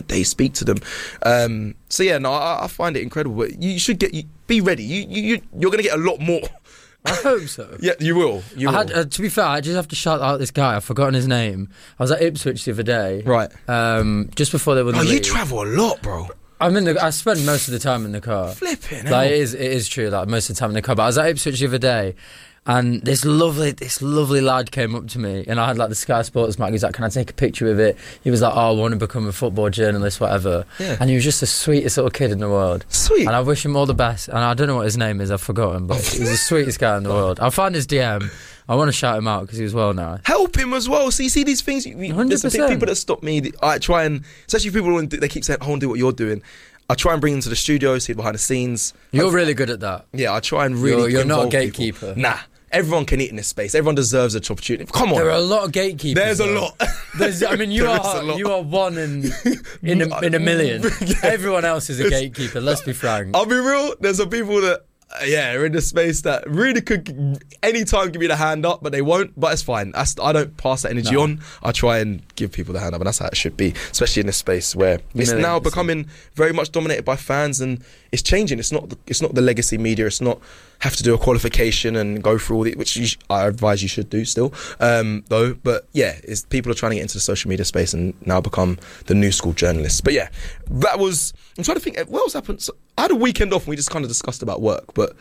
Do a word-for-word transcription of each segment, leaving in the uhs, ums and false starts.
they speak to them. Um, so yeah, no, I, I find it incredible. But you should get, you, be ready. You, you, you're going to get a lot more. I hope so. Yeah, you will. You I will. had, uh, to be fair, I just have to shout out this guy. I've forgotten his name. I was at Ipswich the other day. Right. Um, just before they won the Oh, league. you travel a lot, bro. I'm in the. I spend most of the time in the car. Flipping. Like, it is. It is true. Like most of the time in the car. But I was at Ipswich the other day, and this lovely, this lovely lad came up to me, and I had like the Sky Sports mag. He was like, "Can I take a picture with it?" He was like, "Oh, I want to become a football journalist, whatever." Yeah. And he was just the sweetest little kid in the world. Sweet. And I wish him all the best. And I don't know what his name is. I've forgotten, but he's the sweetest guy in the world. I'll find his D M. I want to shout him out because he was well nice. Help him as well. So you see these things. You, there's the big people that stop me. I try and, especially people when they keep saying, "I want to do what you're doing." I try and bring them to the studio, see behind the scenes. You're I've, really good at that. Yeah, I try and really. You're, you're not a involve gatekeeper. People. Nah, everyone can eat in this space. Everyone deserves an opportunity. Come on. There are a lot of gatekeepers. There's though. a lot. There's, I mean, you There is a are lot. you are one in in a, in a million. Yeah. Everyone else is a gatekeeper. Let's be frank. I'll be real. There's some people that, uh, yeah, are in the space that really could anytime give me the hand up, but they won't. But it's fine. That's, I don't pass that energy No. on. I try and give people the hand up, and that's how it should be, especially in this space where it's Million now percent. becoming very much dominated by fans, and it's changing. It's not. The, it's not the legacy media. It's not have to do a qualification and go through all the, which you sh- I advise you should do still, um, though. But yeah, it's people are trying to get into the social media space and now become the new school journalists. But yeah, that was. I'm trying to think. What else happened? So I had a weekend off, and we just kind of discussed about work, but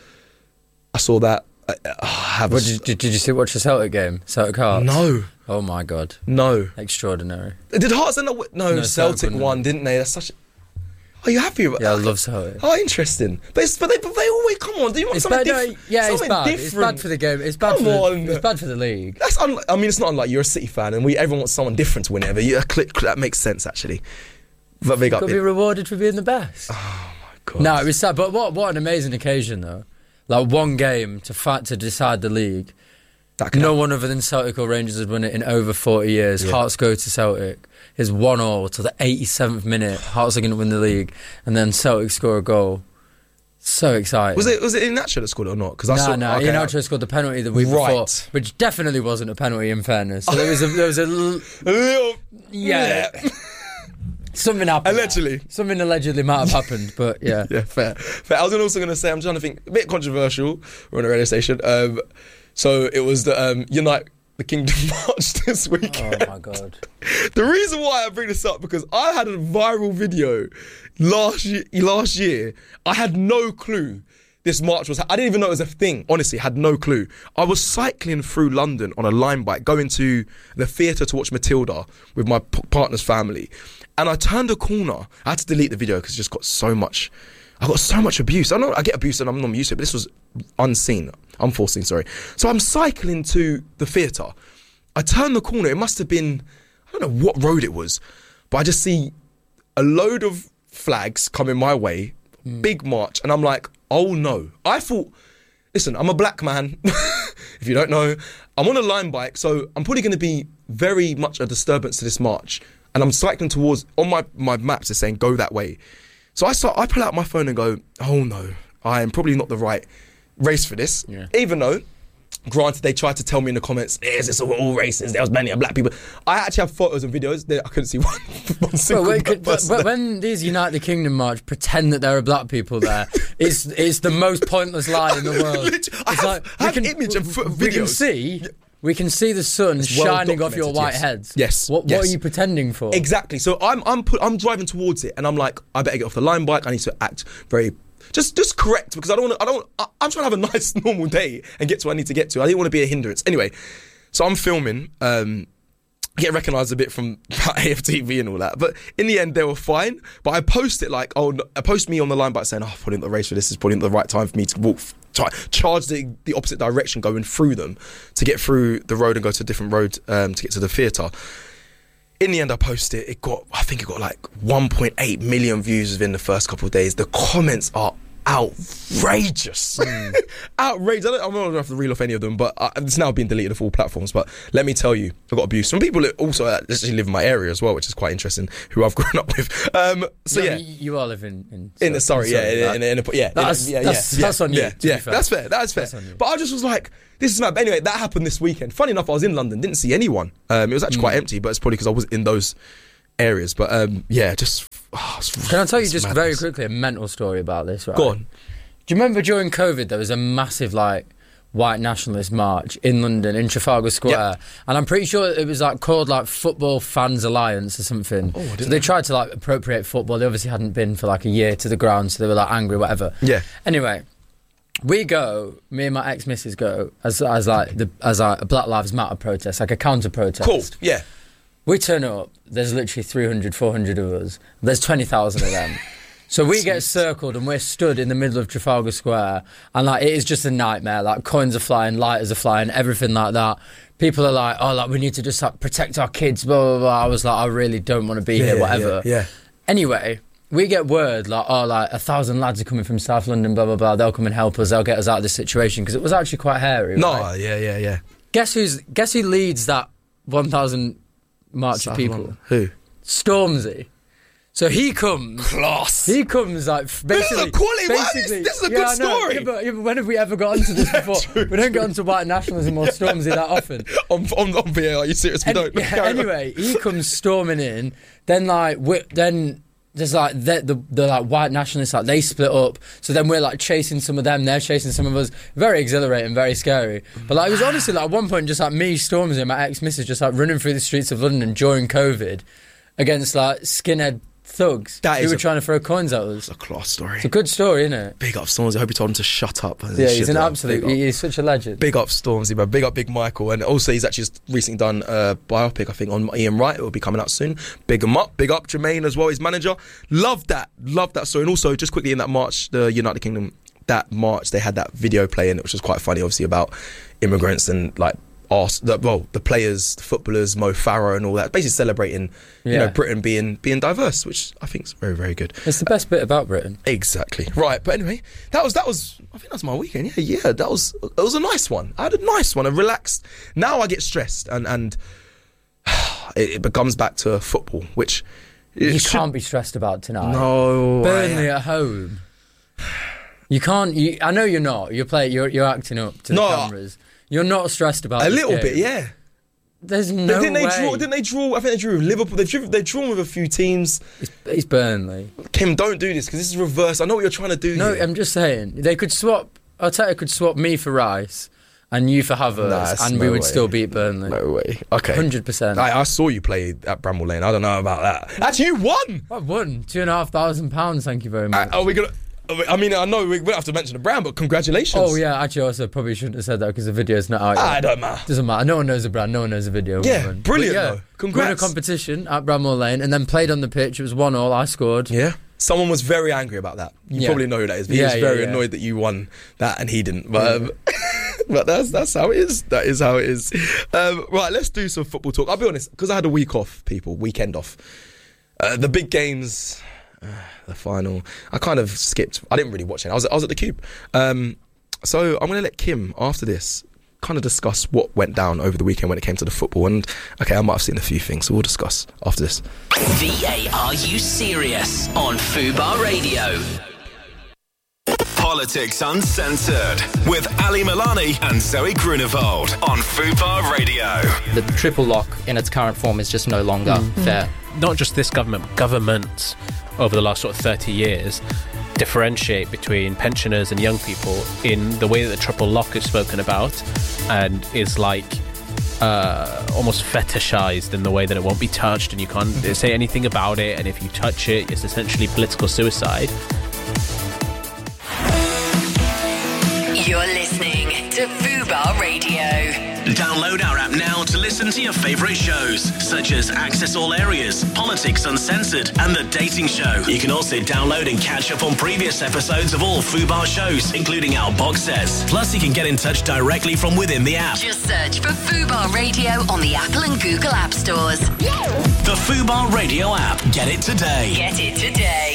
I saw that. I, I have What, a, did, did, did you see watch the Celtic game? Celtic Hearts? no, Oh my god. no. Extraordinary. Did Hearts end up with, no, No, Celtic Celtic won. won, didn't they? That's such. A, are you happy with Yeah, I that? love Celtic. Oh, interesting. But, it's, but, they, but they always come on. Do you want It's something bad. No, different? yeah, it's something bad. different. It's bad for the game. It's bad Come for on. the, it's bad for the league. That's un- I mean, it's not unlike you're a City fan, and we everyone wants someone different to win it. But you, click, that makes sense actually. But big up. Got to be it. rewarded for being the best. Oh my god. No, it was sad. But what what an amazing occasion though. Like one game to fight to decide the league. That can No happen. one other than Celtic or Rangers had won it in over forty years. Yeah. Hearts go to Celtic. It's one all to the eighty-seventh minute. Hearts are going to win the league, and then Celtic score a goal. So exciting. Was it was it Iheanacho that scored it or not? Because I No, saw. no. okay, Iheanacho scored the penalty the week Right. before, which definitely wasn't a penalty. In fairness, so there was a there was a l- a little. yeah. Something happened. Allegedly. Something allegedly might have happened, but yeah. Yeah, fair. fair. I was also going to say, I'm trying to think, a bit controversial. We're on a radio station. Um, so it was the um, Unite the Kingdom March this weekend. Oh my god. The reason why I bring this up, because I had a viral video last year, last year. I had no clue this march was, I didn't even know it was a thing, honestly, had no clue. I was cycling through London on a line bike, going to the theatre to watch Matilda with my p- partner's family. And I turned a corner. I had to delete the video because it just got so much, I got so much abuse. I know I get abuse and I'm not used to it, but this was unseen, unforeseen, sorry. So I'm cycling to the theatre. I turned the corner, it must have been, I don't know what road it was, but I just see a load of flags coming my way, mm. big march, and I'm like, oh no. I thought, listen, I'm a black man, if you don't know. I'm on a line bike, so I'm probably going to be very much a disturbance to this march. And I'm cycling towards, on my, my maps, it's saying go that way. So I start, I pull out my phone and go, oh no, I am probably not the right race for this. Yeah. Even though, granted, they tried to tell me in the comments, is this all, all racist? There was many black people. I actually have photos and videos. There, I couldn't see one, one single Well, black when, person. but when these Unite the Kingdom march pretend that there are black people there, it's it's the most pointless lie in the world. Literally, I It's have- like, I have we can, image and fo- we can videos. see, we can see the sun It's well shining off your documented, white yes. heads. Yes, What, what yes. are you pretending for? Exactly. So I'm I'm put, I'm driving towards it, and I'm like, I better get off the line bike. I need to act very just just correct because I don't want to. I don't. I, I'm trying to have a nice normal day and get to where I need to get to. I didn't want to be a hindrance. Anyway, so I'm filming. Um, get recognised a bit from A F T V and all that, but in the end they were fine. But I post it like, oh, I post me on the line bike saying, oh, probably not the race for this. Is probably not the right time for me to walk. Try, charge the, the opposite direction going through them to get through the road and go to a different road um, to get to the theatre. In the end, I posted it. It got, I think it got like one point eight million views within the first couple of days. The comments are outrageous. Mm. outrageous. I don't, I'm not going to have to reel off any of them, but I, it's now been deleted off all platforms. But let me tell you, I got abuse from people that also actually live in my area as well, which is quite interesting, who I've grown up with. Um, so No, yeah. you, you all live in... In, In the sorry, yeah, that- in, in, in, a- yeah, That's- yeah, that's- yeah, that's on you, Yeah, to be yeah, fair. that's fair. That's fair. That's on you. But I just was like, this is mad. But anyway, that happened this weekend. Funny enough, I was in London, didn't see anyone. Um, it was actually Mm. quite empty, but it's probably because I was in those areas. But um, yeah, just. Oh, Can I tell you just madness. very quickly a mental story about this? Right? Go on. Do you remember during COVID there was a massive like white nationalist march in London in Trafalgar Square, Yep. and I'm pretty sure it was like called like Football Fans Alliance or something. Oh, I didn't so they know. tried to like appropriate football. They obviously hadn't been for like a year to the ground, so they were like angry, whatever. Yeah. Anyway, we go. Me and my ex-missus go as as like the as like a Black Lives Matter protest, like a counter protest. Cool. Yeah. We turn up, there's literally three hundred, four hundred of us. There's twenty thousand of them. So we get circled and we're stood in the middle of Trafalgar Square, and like it is just a nightmare. Like coins are flying, lighters are flying, everything like that. People are like, oh, like we need to just like protect our kids, blah, blah, blah. I was like, I really don't want to be here, Yeah, whatever. Yeah. yeah. Anyway, we get word like, oh, like a thousand lads are coming from South London, blah, blah, blah. They'll come and help us. They'll get us out of this situation, because it was actually quite hairy. No. Right? Yeah. Yeah. Yeah. Guess who's, guess who leads that one thousand march South of people? London. Who? Stormzy. So he comes. Class. He comes like f- This is basically. a quality- what? basically- This- this is a yeah, good I know. story. Yeah, but, yeah, but when have we ever got onto this before? We don't get onto white nationalism or Stormzy that often. on on on V A R, are you serious? We Any- don't. yeah, Carry on. anyway, he comes storming in. Then like, we, then there's like the, the the like white nationalists, like they split up. So then we're like chasing some of them. They're chasing some of us. Very exhilarating, very scary. But like it was honestly like at one point just like me, Stormzy, and my ex-missus just like running through the streets of London during COVID against like skinhead thugs That who is were a- trying to throw coins at us. It's a class story. It's a good story, isn't it? Big up Stormzy. I hope you told him to shut up. Yeah, he's an absolute. Big up. He's such a legend. Big up Stormzy, man. Big up Big Michael. And also, he's actually just recently done a biopic, I think, on Ian Wright. It will be coming out soon. Big him up. Big up Jermaine as well, his manager. Love that. Love that story. And also, just quickly in that march, the United Kingdom, that march, they had that video playing, which was quite funny, obviously, about immigrants and like, Ars- the, well, the players, the footballers, Mo Farah and all that, basically celebrating, you Yeah. know, Britain being being diverse, which I think is very, very good. It's the best bit about Britain. Exactly. Right, but anyway, that was that was I think that was my weekend. Yeah, yeah, that was it was a nice one. I had a nice one, a relaxed. Now I get stressed and and it, it becomes back to football, which it You should- can't be stressed about tonight. No, Burnley I- at home. You can't. You, I know you're not. You're playing. You're you're acting up to the No. cameras. You're not stressed about a this little game. bit, yeah. There's But no didn't they way. draw? Didn't they draw? I think they drew with Liverpool. They drew. They drawn with a few teams. It's, it's Burnley. Kim, don't do this because this is reverse. I know what you're trying to do. No, here. I'm just saying they could swap. Arteta could swap me for Rice and you for Havertz, Nah, it's and we no would way. still beat Burnley. No way. Okay. Hundred percent. I, I saw you play at Bramall Lane. I don't know about that. Actually, you won. I won two and a half thousand pounds. Thank you very Uh, much. are we gonna? I mean, I know we don't have to mention the brand, but congratulations. Oh yeah, actually, also probably shouldn't have said that because the video's not out yet. I don't matter. Doesn't matter. No one knows the brand. No one knows the video. Yeah, But brilliant yeah, though. Won a Congrats. competition at Bramall Lane and then played on the pitch. It was one all. I scored. Yeah. Someone was very angry about that. You Yeah. probably know who that is. But Yeah, he was yeah, very yeah. annoyed that you won that and he didn't. But um, but that's that's how it is. That is how it is. Um, right, let's do some football talk. I'll be honest, because I had a week off, people, weekend off. Uh, the big games, uh, the final, I kind of skipped. I didn't really watch it. I was I was at the Cube. Um, so I'm going to let Kim after this kind of discuss what went down over the weekend when it came to the football. And okay, I might have seen a few things, so we'll discuss after this. V A R U Serious on Fubar Radio. Politics Uncensored with Ali Milani and Zoe Grunewald on Fubar Radio. The triple lock in its current form is just no longer fair. Not just this government, but governments over the last sort of thirty years differentiate between pensioners and young people in the way that the triple lock is spoken about and is like uh, almost fetishized in the way that it won't be touched and you can't say anything about it, and if you touch it, it's essentially political suicide. You're listening to Fubar Radio. Download our app now to listen to your favourite shows, such as Access All Areas, Politics Uncensored, and The Dating Show. You can also download and catch up on previous episodes of all Fubar shows, including our box sets. Plus, you can get in touch directly from within the app. Just search for Fubar Radio on the Apple and Google App Stores. The Fubar Radio app. Get it today. Get it today.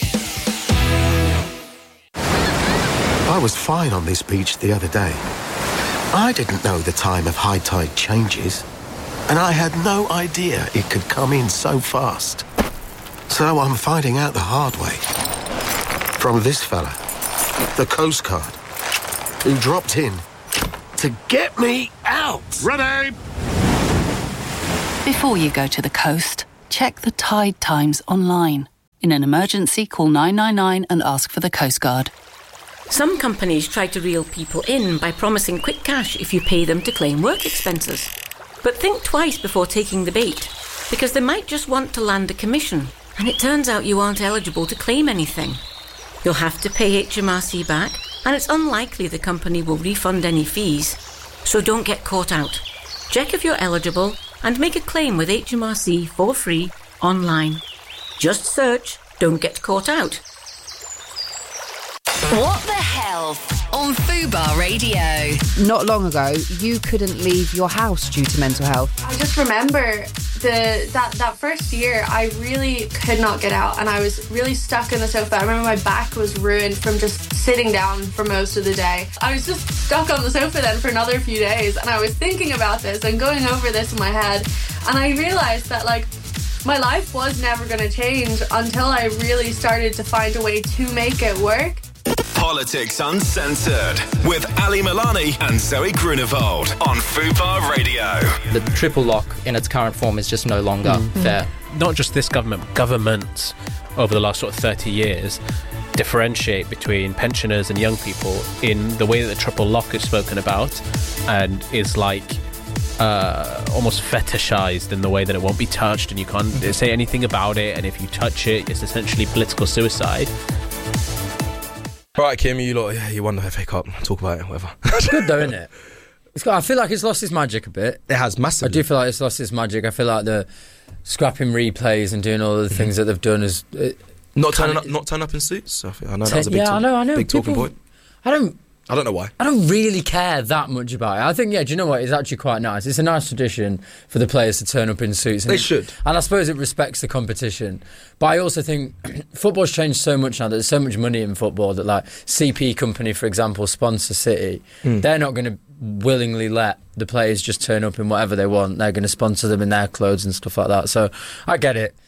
I was fine on this beach the other day. I didn't know the time of high tide changes, and I had no idea it could come in so fast. So I'm finding out the hard way. From this fella, the Coast Guard, who dropped in to get me out. Ready? Before you go to the coast, check the tide times online. In an emergency, call nine nine nine and ask for the Coast Guard. Some companies try to reel people in by promising quick cash if you pay them to claim work expenses. But think twice before taking the bait, because they might just want to land a commission, and it turns out you aren't eligible to claim anything. You'll have to pay H M R C back, and it's unlikely the company will refund any fees. So don't get caught out. Check if you're eligible and make a claim with H M R C for free online. Just search "Don't Get Caught Out." What the Health on Fubar Radio. Not long ago, you couldn't leave your house due to mental health. I just remember the that, that first year, I really could not get out, and I was really stuck in the sofa. I remember my back was ruined from just sitting down for most of the day. I was just stuck on the sofa then for another few days, and I was thinking about this and going over this in my head, and I realised that, like, my life was never going to change until I really started to find a way to make it work. Politics Uncensored with Ali Milani and Zoe Grunewald on Fubar Radio. The triple lock in its current form is just no longer Mm. fair. Not just this government, but governments over the last sort of thirty years differentiate between pensioners and young people in the way that the triple lock is spoken about, and is like uh, almost fetishized in the way that it won't be touched and you can't say anything about it, and if you touch it, it's essentially political suicide. Right, Kim, you lot, yeah, you won the F A Cup. Talk about it, whatever. It's good though, isn't it? It's got, I feel like it's lost its magic a bit. It has massively. I do feel like it's lost its magic. I feel like the scrapping replays and doing all of the things that they've done is it, not turning up, not turn up in suits. I, think, I know that was a big, yeah, talk, I know, I know. big talking People, point. I don't. I don't know why. I don't really care that much about it. I think, yeah, do you know what? It's actually quite nice. It's a nice tradition for the players to turn up in suits. And They it, should. And I suppose it respects the competition. But I also think football's changed so much now that there's so much money in football that, like, C P Company, for example, sponsor City. Mm. They're not going to willingly let the players just turn up in whatever they want. They're going to sponsor them in their clothes and stuff like that. So I get it.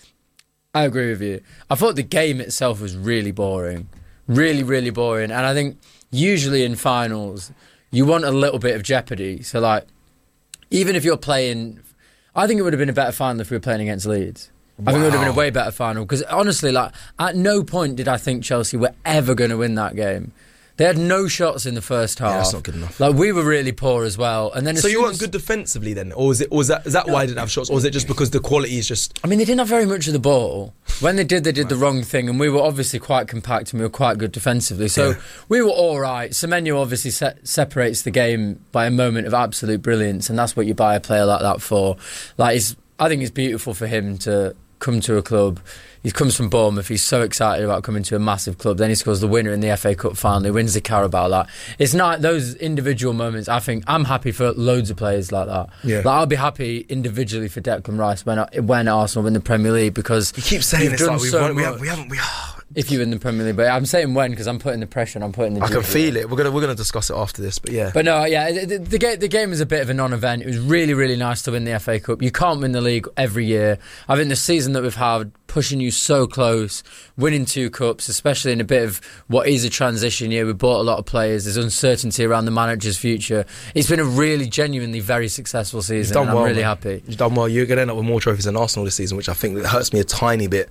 I agree with you. I thought the game itself was really boring. Really, really boring. And I think usually in finals, you want a little bit of jeopardy. So, like, even if you're playing... I think it would have been a better final if we were playing against Leeds. I think it would have been a way better final. Because, honestly, like, at no point did I think Chelsea were ever going to win that game. They had no shots in the first half. Yeah, that's not good enough. Like, we were really poor as well. And then, as So you soon weren't as- good defensively then? Or is, it, or was that, is that why they didn't have shots? Or is it just because the quality is just... I mean, they didn't have very much of the ball. When they did, they did the wrong thing, and we were obviously quite compact and we were quite good defensively. So Yeah. we were all right. Semenyo obviously se- separates the game by a moment of absolute brilliance, and that's what you buy a player like that for. Like, it's, I think it's beautiful for him to come to a club. He comes from Bournemouth. He's so excited about coming to a massive club. Then he scores the winner in the F A Cup final. He wins the Carabao. Like, it's not those individual moments. I think I'm happy for loads of players like that. Yeah. Like, I'll be happy individually for Declan Rice when when Arsenal win the Premier League, because You keep saying you've it's done like we've so won, we, much. have, we haven't... We, If you win the Premier League, but I'm saying when, because I'm putting the pressure and I'm putting the. I can duty. feel it. We're gonna we're gonna discuss it after this, but yeah. But no, yeah, the, the, the, ga- the game is a bit of a non-event. It was really, really nice to win the F A Cup. You can't win the league every year. I think the season that we've had, pushing you so close, winning two cups, especially in a bit of what is a transition year. We bought a lot of players. There's uncertainty around the manager's future. It's been a really, genuinely very successful season. You've done and well, I'm really man. happy. You've done well. You're going to end up with more trophies than Arsenal this season, which I think hurts me a tiny bit.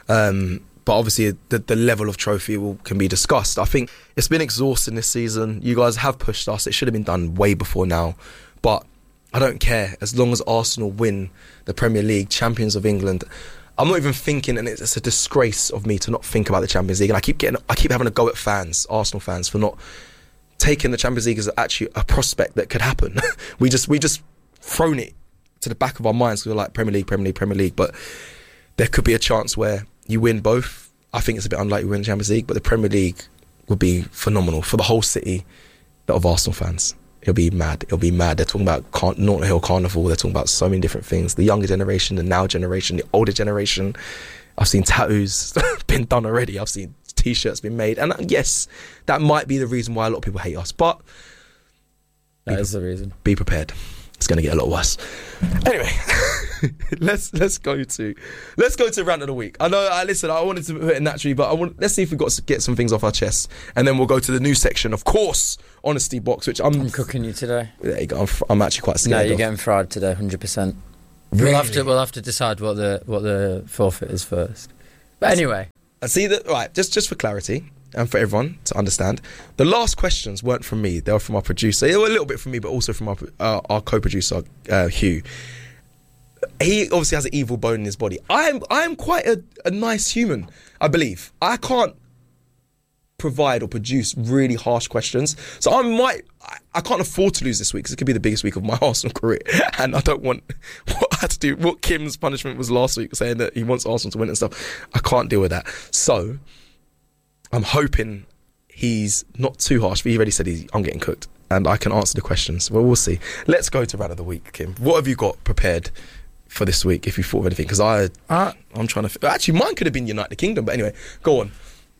Um, but obviously, the, the level of trophy will, can be discussed. I think it's been exhausting this season. You guys have pushed us. It should have been done way before now. But I don't care. As long as Arsenal win the Premier League, champions of England, I'm not even thinking, and it's, it's a disgrace of me to not think about the Champions League. And I keep getting, I keep having a go at fans, Arsenal fans, for not taking the Champions League as actually a prospect that could happen. we just, we just thrown it to the back of our minds because we're like Premier League, Premier League, Premier League. But there could be a chance where you win both. I think it's a bit unlikely we win the Champions League, but the Premier League would be phenomenal for the whole city of Arsenal fans. It'll be mad. It'll be mad. They're talking about Car- Norton Hill Carnival. They're talking about so many different things. The younger generation, the now generation, the older generation. I've seen tattoos been done already. I've seen T-shirts been made. And yes, that might be the reason why a lot of people hate us. But That is the reason. Be prepared. It's going to get a lot worse. Anyway, let's let's go to let's go to rant of the week. I know. I listen. I wanted to put it naturally, but I want. Let's see if we got to get some things off our chests, and then we'll go to the new section, of course, honesty box, which I'm, I'm cooking you today. There you go. I'm, I'm actually quite scared. No, you're of. getting fried today, one hundred percent. We'll have to we'll have to decide what the what the forfeit is first. But anyway, I see that. Right, just just for clarity and for everyone to understand, the last questions weren't from me; they were from our producer. They were a little bit from me, but also from our uh, our co-producer uh, Hugh. He obviously has an evil bone in his body. I am I am quite a, a nice human, I believe. I can't provide or produce really harsh questions, so I might I, I can't afford to lose this week because it could be the biggest week of my Arsenal career, and I don't want what I had to do. What Kim's punishment was last week, saying that he wants Arsenal to win and stuff. I can't deal with that. So I'm hoping he's not too harsh, but he already said he's, I'm getting cooked, and I can answer the questions. Well, we'll see. Let's go to Rant of the Week, Kim. What have you got prepared for this week, if you thought of anything? Because I, uh, I'm trying to... Actually, mine could have been United Kingdom, but anyway, go on.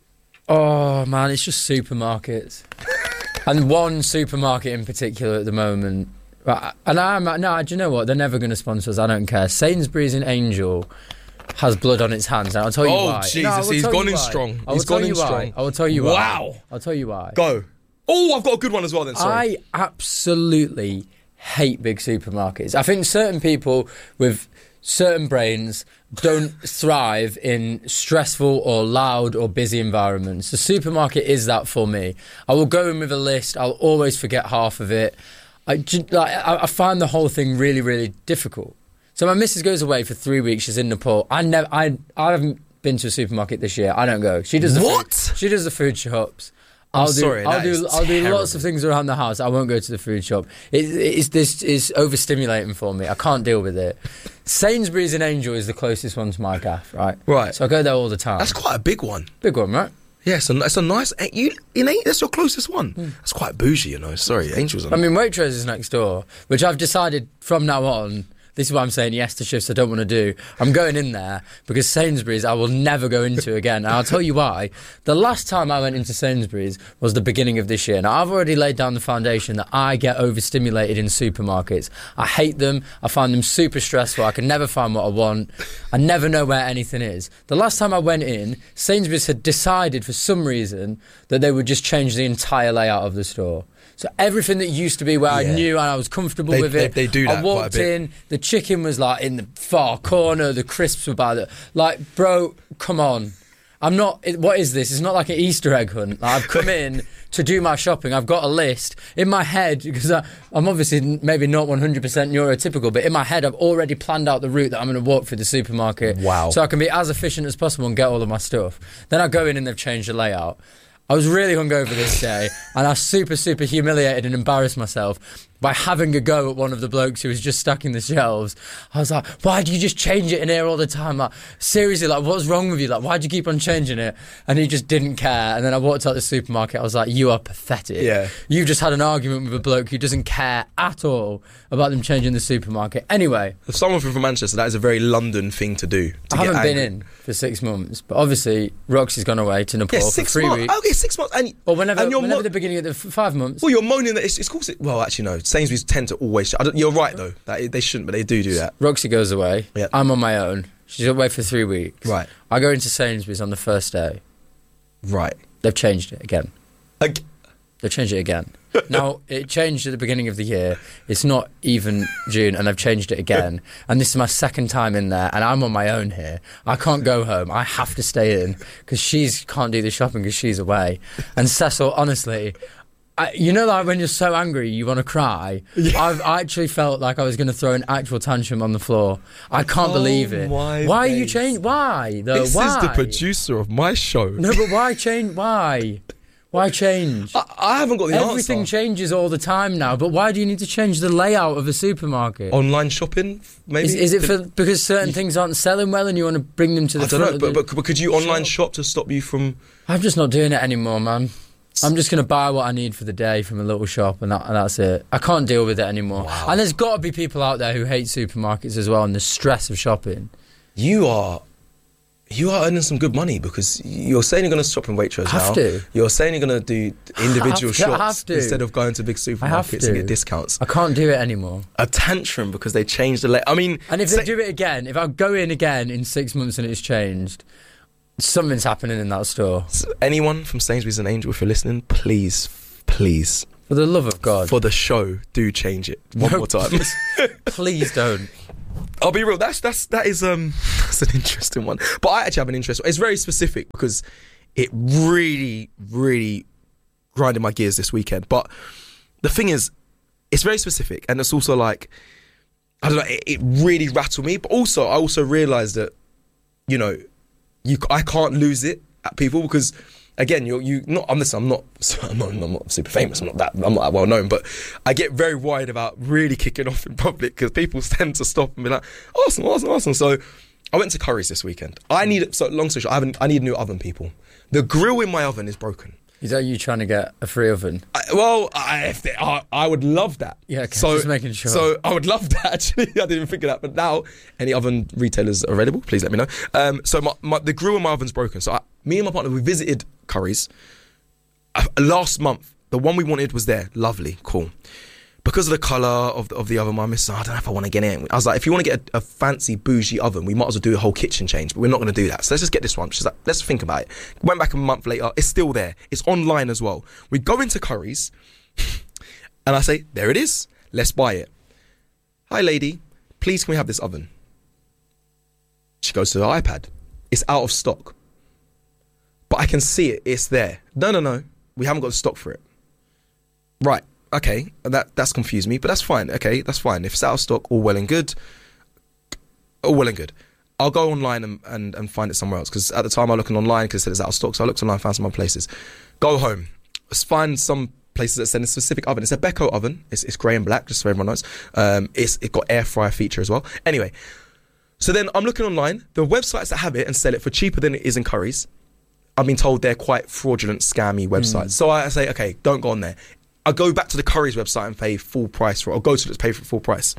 Oh, man, it's just supermarkets. And one supermarket in particular at the moment. And I'm... No, do you know what? They're never going to sponsor us. I don't care. Sainsbury's in Angel has blood on its hands. And I'll tell you oh, why. Jesus, no, he's gone in why. strong. I will He's tell gone you in why. strong. I will tell you why. Wow. I'll tell you why. Go. Oh, I've got a good one as well then, sorry. I absolutely hate big supermarkets. I think certain people with certain brains don't thrive in stressful or loud or busy environments. The supermarket is that for me. I will go in with a list. I'll always forget half of it. I, like, I find the whole thing really, really difficult. So my missus goes away for three weeks. She's in Nepal. I never, I, I haven't been to a supermarket this year. I don't go. She does the what? Food, she does the food shops. I'm I'll do, sorry, I'll that do, is I'll do terrible. lots of things around the house. I won't go to the food shop. It, it's this is overstimulating for me. I can't deal with it. Sainsbury's in Angel is the closest one to my gaff, right? Right. So I go there all the time. That's quite a big one. Big one, right? Yeah, it's a, it's a nice... You, in ain't, that's your closest one. Mm. That's quite bougie, you know. Sorry, Angel's on I mean, Waitrose is next door, which I've decided from now on... This is why I'm saying yes to shifts I don't want to do. I'm going in there because Sainsbury's I will never go into again. And I'll tell you why. The last time I went into Sainsbury's was the beginning of this year. Now, I've already laid down the foundation that I get overstimulated in supermarkets. I hate them. I find them super stressful. I can never find what I want. I never know where anything is. The last time I went in, Sainsbury's had decided for some reason that they would just change the entire layout of the store. So everything that used to be where Yeah. I knew and I was comfortable They- with it. they- they do that I quite a walked bit. in, the chicken was like in the far corner, the crisps were by the... Like, bro, come on. I'm not... It, what is this? It's not like an Easter egg hunt. Like, I've come in to do my shopping. I've got a list in my head, because I, I'm obviously maybe not one hundred percent neurotypical, but in my head I've already planned out the route that I'm going to walk through the supermarket. Wow. So I can be as efficient as possible and get all of my stuff. Then I go in and they've changed the layout. I was really hungover this day, and I super, super humiliated and embarrassed myself by having a go at one of the blokes who was just stacking the shelves. I was like, why do you just change it in here all the time? Like, seriously, like, what's wrong with you? Like, why do you keep on changing it? And he just didn't care. And then I walked out the supermarket. I was like, you are pathetic. Yeah. You've just had an argument with a bloke who doesn't care at all about them changing the supermarket. Anyway. If someone from Manchester, that is a very London thing to do. To I haven't get been angry. in for six months, but obviously Roxy's gone away to Nepal Yeah, for six three months. weeks. Okay, six months. And, Or whenever, and you're whenever mo- the beginning of the f- five months. Well, you're moaning that it's, it's course. It, well, actually, no. Sainsbury's tend to always. I don't, you're right though. That they shouldn't, but they do do that. Roxy goes away. Yeah. I'm on my own. She's away for three weeks. Right. I go into Sainsbury's on the first day. Right. They've changed it again. Ag- They've changed it again. Now, it changed at the beginning of the year. It's not even June, and they've changed it again. And this is my second time in there, and I'm on my own here. I can't go home. I have to stay in because she can't do the shopping because she's away. And Cecil, honestly... I, you know, like when you're so angry you want to cry. Yeah. I've I actually felt like I was going to throw an actual tantrum on the floor. I can't Oh believe it. my Why are you days. changing? Why though? This why? is the producer of my show. No, but why change? Why? Why change? I, I haven't got the Everything answer. changes all the time now. But why do you need to change the layout of a supermarket? Online shopping, maybe. Is, is it for because certain things aren't selling well and you want to bring them to the I don't front? know, of but, the but but could you online shop to stop you from? I'm just not doing it anymore, man. I'm just going to buy what I need for the day from a little shop and, that, and that's it. I can't deal with it anymore. Wow. And there's got to be people out there who hate supermarkets as well and the stress of shopping. You are, you are earning some good money because you're saying you're going to shop in Waitrose Have now. to. You're saying you're going to do individual I have to, I shops have to. instead of going to big I have supermarkets to. and get discounts. I can't do it anymore. A tantrum because they changed the layout. I mean, And if say- they do it again, if I go in again in six months and it's changed, something's happening in that store. anyone from Sainsbury's and Angel, if you're listening, please, please, For the love of God. for the show, do change it one No, more time. Please, please don't. I'll be real. That's that's that is um that's an interesting one. But I actually have an interest. It's very specific because it really, really grinded my gears this weekend. But the thing is, it's very specific, and it's also like, I don't know, it, it really rattled me. But also, I also realised that, you know, you I can't lose it at people because, again, you're you not. I'm listen, I'm not. I'm not. I'm not super famous. I'm not that. I'm not that well known. But I get very worried about really kicking off in public because people tend to stop and be like, "Awesome, awesome, awesome." So I went to Curry's this weekend. I need. So long story short, I haven't. I need a new oven, people. The grill in my oven is broken. Is that you trying to get a free oven? I, well, I, if they, I I would love that. Yeah, okay, so, just making sure. So I would love that, actually. I didn't even think of that. But now, any oven retailers available, please let me know. Um, so my, my, the grill in my oven's broken. So I, me and my partner, we visited Curry's uh, last month. The one we wanted was there. Lovely, cool. Because of the colour of the, of the oven, my missus, I don't know if I want to get in. I was like, if you want to get a, a fancy bougie oven, we might as well do a whole kitchen change, but we're not going to do that. So let's just get this one. She's like, let's think about it. Went back a month later, it's still there. It's online as well. We go into Curry's, and I say, there it is. Let's buy it. Hi, lady. Please, can we have this oven? She goes to her iPad. It's out of stock. But I can see it. It's there. No, no, no. We haven't got the stock for it. Right. Okay, that that's confused me, but that's fine. Okay, that's fine. If it's out of stock, all well and good. All well and good. I'll go online and, and, and find it somewhere else, because at the time I was looking online because it said it's out of stock, so I looked online, found some other places. Go home. Let's find some places that send a specific oven. It's a Beko oven. It's, it's grey and black, just so everyone knows. Um, it's it got air fryer feature as well. Anyway, so then I'm looking online. The websites that have it and sell it for cheaper than it is in Curry's, I've been told they're quite fraudulent, scammy websites. Mm. So I say, okay, don't go on there. I go back to the Curry's website and pay full price for it, or go to it, pay for full price.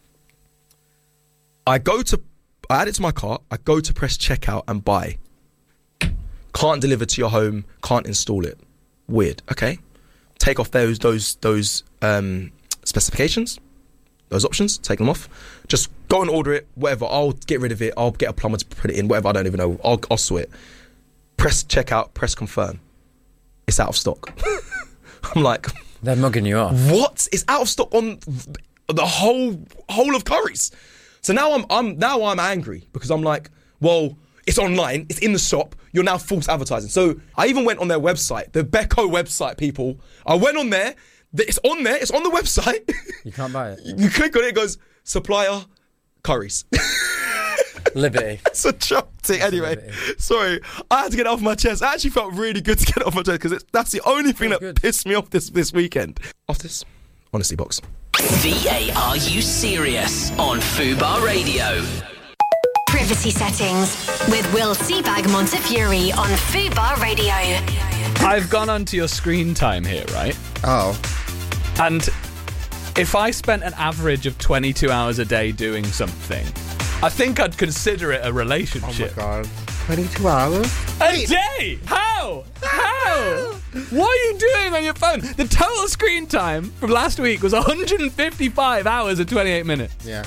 I go to, I add it to my cart, I go to press checkout and buy. Can't deliver to your home, can't install it. Weird, okay. Take off those those those um, specifications, those options, take them off. Just go and order it, whatever, I'll get rid of it, I'll get a plumber to put it in, whatever, I don't even know, I'll, I'll sort it. Press checkout, press confirm. It's out of stock. I'm like... They're mugging you off. What? It's out of stock on the whole whole of Curry's. So now I'm I'm now I'm angry because I'm like, well, it's online, it's in the shop. You're now false advertising. So I even went on their website, the Beko website, people. I went on there. It's on there. It's on the website. You can't buy it. You click on it. It goes supplier Curry's. Liberty. It's a joke thing. Anyway, sorry, I had to get it off my chest. I actually felt really good to get it off my chest because that's the only thing that good. pissed me off this this weekend. Off this, Honesty Box. V A Are You Serious? On Fubar Radio. Privacy settings with Will Seabag Montefiore on Fubar Radio. I've gone onto your screen time here, right? Oh. And if I spent an average of twenty-two hours a day doing something, I think I'd consider it a relationship. Oh my god. twenty-two hours? A day? How? How? What are you doing on your phone? The total screen time from last week was one hundred fifty-five hours and twenty-eight minutes. Yeah.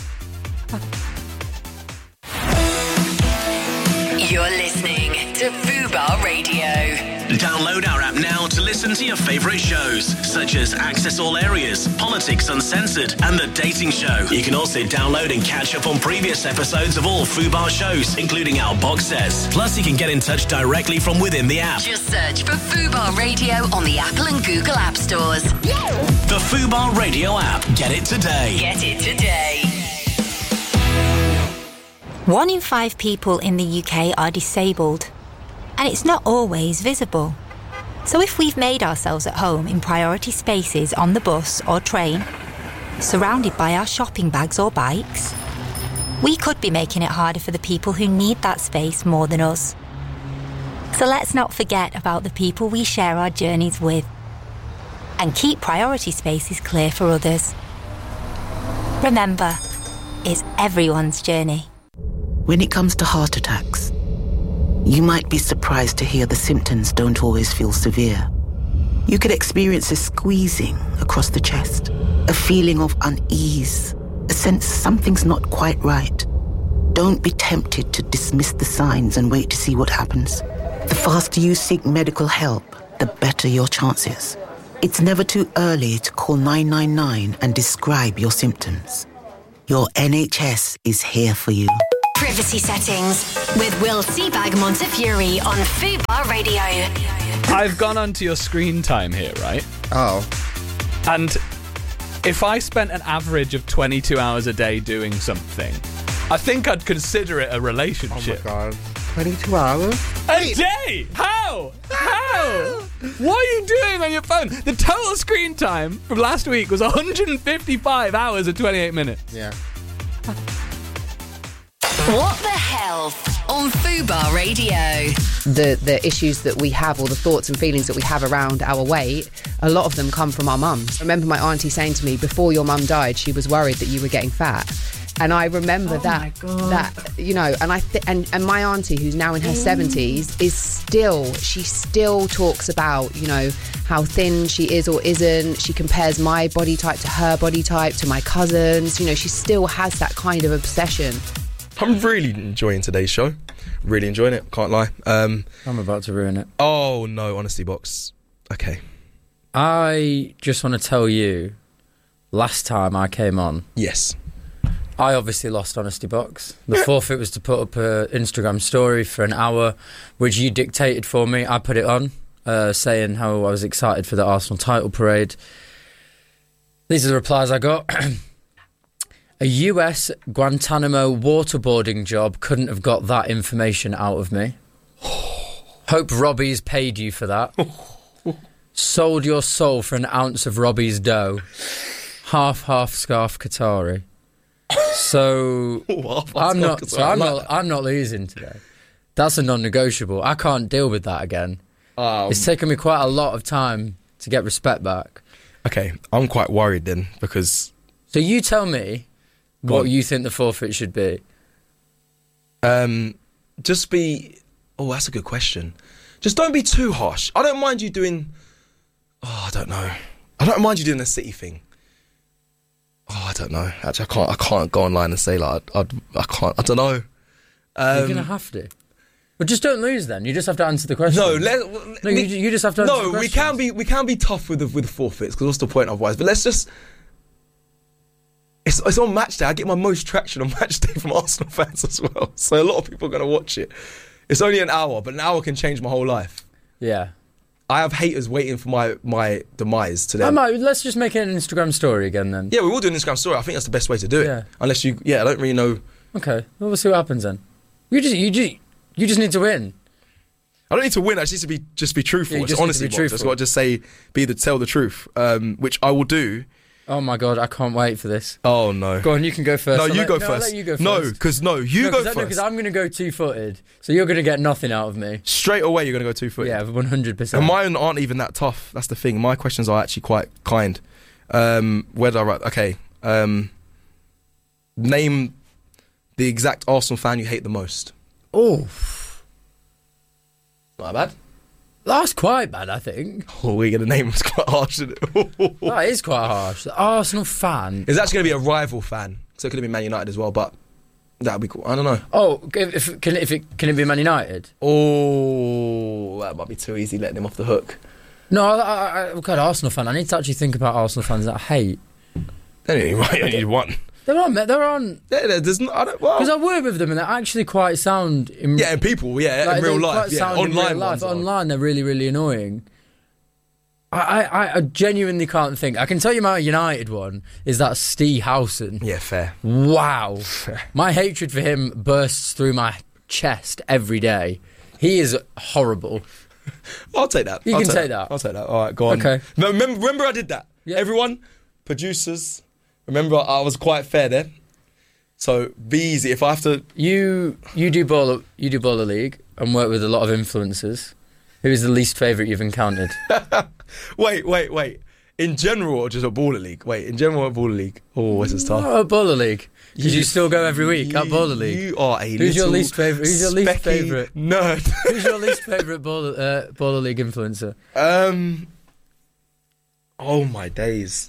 You're listening to Fubar Radio. Download our app now to listen to your favourite shows, such as Access All Areas, Politics Uncensored, and The Dating Show. You can also download and catch up on previous episodes of all Fubar shows, including our box sets. Plus, you can get in touch directly from within the app. Just search for Fubar Radio on the Apple and Google App Stores. The Fubar Radio app. Get it today. Get it today. One in five people in the U K are disabled, and it's not always visible. So if we've made ourselves at home in priority spaces on the bus or train, surrounded by our shopping bags or bikes, we could be making it harder for the people who need that space more than us. So let's not forget about the people we share our journeys with, and keep priority spaces clear for others. Remember, it's everyone's journey. When it comes to heart attacks, you might be surprised to hear the symptoms don't always feel severe. You could experience a squeezing across the chest, a feeling of unease, a sense something's not quite right. Don't be tempted to dismiss the signs and wait to see what happens. The faster you seek medical help, the better your chances. It's never too early to call nine nine nine and describe your symptoms. Your N H S is here for you. Privacy Settings with Will Seabag Montefiore on Fubar Radio. I've gone onto your screen time here, right? Oh. And if I spent an average of twenty-two hours a day doing something, I think I'd consider it a relationship. Oh my god. twenty-two hours? A day? How? How? What are you doing on your phone? The total screen time from last week was one hundred fifty-five hours and twenty-eight minutes. Yeah. What the hell on Fubar Radio? The the issues that we have, or the thoughts and feelings that we have around our weight, a lot of them come from our mums. I remember my auntie saying to me, before your mum died, she was worried that you were getting fat. And I remember Oh that, my God. that you know, and I th- and and my auntie, who's now in her seventies, is still she still talks about, you know, how thin she is or isn't. She compares my body type to her body type, to my cousins. You know, she still has that kind of obsession. I'm really enjoying today's show. Really enjoying it. Can't lie. Um, I'm about to ruin it. Oh no, honesty box. Okay. I just want to tell you, last time I came on, yes, I obviously lost Honesty Box. The forfeit was to put up an Instagram story for an hour, which you dictated for me. I put it on, uh, saying how I was excited for the Arsenal title parade. These are the replies I got. A U S Guantanamo waterboarding job couldn't have got that information out of me. Hope Robbie's paid you for that. Sold your soul for an ounce of Robbie's dough. Half, half scarf Qatari. So I'm not. So I'm not. I'm not losing today. That's a non-negotiable. I can't deal with that again. Um, it's taken me quite a lot of time to get respect back. Okay, I'm quite worried then because. So you tell me what you think the forfeit should be. Um, just be. Oh, that's a good question. Just don't be too harsh. I don't mind you doing. Oh, I don't know. I don't mind you doing the city thing. Oh, I don't know. Actually, I can't. I can't go online and say like I. I, I can't. I don't know. Um, You're gonna have to. But just don't lose. Then you just have to answer the question. No, let, no, we, you, you just have to. Answer No, the we questions. can be. We can be tough with the with the forfeits because what's the point otherwise? But let's just. It's it's on match day. I get my most traction on match day from Arsenal fans as well. So a lot of people are gonna watch it. It's only an hour, but an hour can change my whole life. Yeah. I have haters waiting for my, my demise today. I might, let's just make it an Instagram story again then. Yeah, we will do an Instagram story. I think that's the best way to do it. Yeah. Unless you, yeah, I don't really know. Okay, well, we'll see what happens then. You just, you just, you just need to win. I don't need to win. I just need to be, just be truthful. Yeah, you it's just need to honestly, be I just truthful. got to just say, be the tell the truth, um, which I will do. Oh my god, I can't wait for this. Oh no. Go on, you can go first. No, I'll you let, go no, first. I'll let you go first. No, because no, you no, go cause first. Because I'm going to go two-footed, so you're going to get nothing out of me. Straight away, you're going to go two footed. Yeah, one hundred percent. And mine aren't even that tough. That's the thing. My questions are actually quite kind. Um, where did I write? Okay. Um, name the exact Arsenal fan you hate the most. Oh, not bad. That's quite bad, I think. Oh, we're going to name it's quite harsh, isn't it? That is quite harsh. The Arsenal fan. It's actually going to be a rival fan, so it could have been Man United as well, but that'd be cool. I don't know. Oh, if, if, can, it, if it, can it be Man United? Oh, that might be too easy letting him off the hook. No, I, I, I'm quite an Arsenal fan. I need to actually think about Arsenal fans that I hate. Then you only need one. They're on, they're on. Yeah, there's not, I don't, well. Because I work with them and they're actually quite sound. In, yeah, in people, yeah, like, in real they're life, quite yeah. sound in Online real life. ones are. Online, they're really, really annoying. I, I, I genuinely can't think. I can tell you my United one is that Steve Howson. Yeah, fair. Wow. My hatred for him bursts through my chest every day. He is horrible. I'll take that. You I'll can take take that. I'll take that. All right, go on. Okay. No, remember, remember I did that. Yeah. Everyone, producers, remember I was quite fair there. So be easy. If I have to, You you do baller you do baller league and work with a lot of influencers. Who is the least favourite you've encountered? wait, wait, wait. In general, or just a baller league? Wait, in general, or baller league? Oh, this is tough. Oh, a baller league. Because you, you still go every week at baller league. You are a Who's your little least favourite? Who's your least specky favourite nerd? Who's your least favourite baller uh, baller league influencer? Um. Oh my days.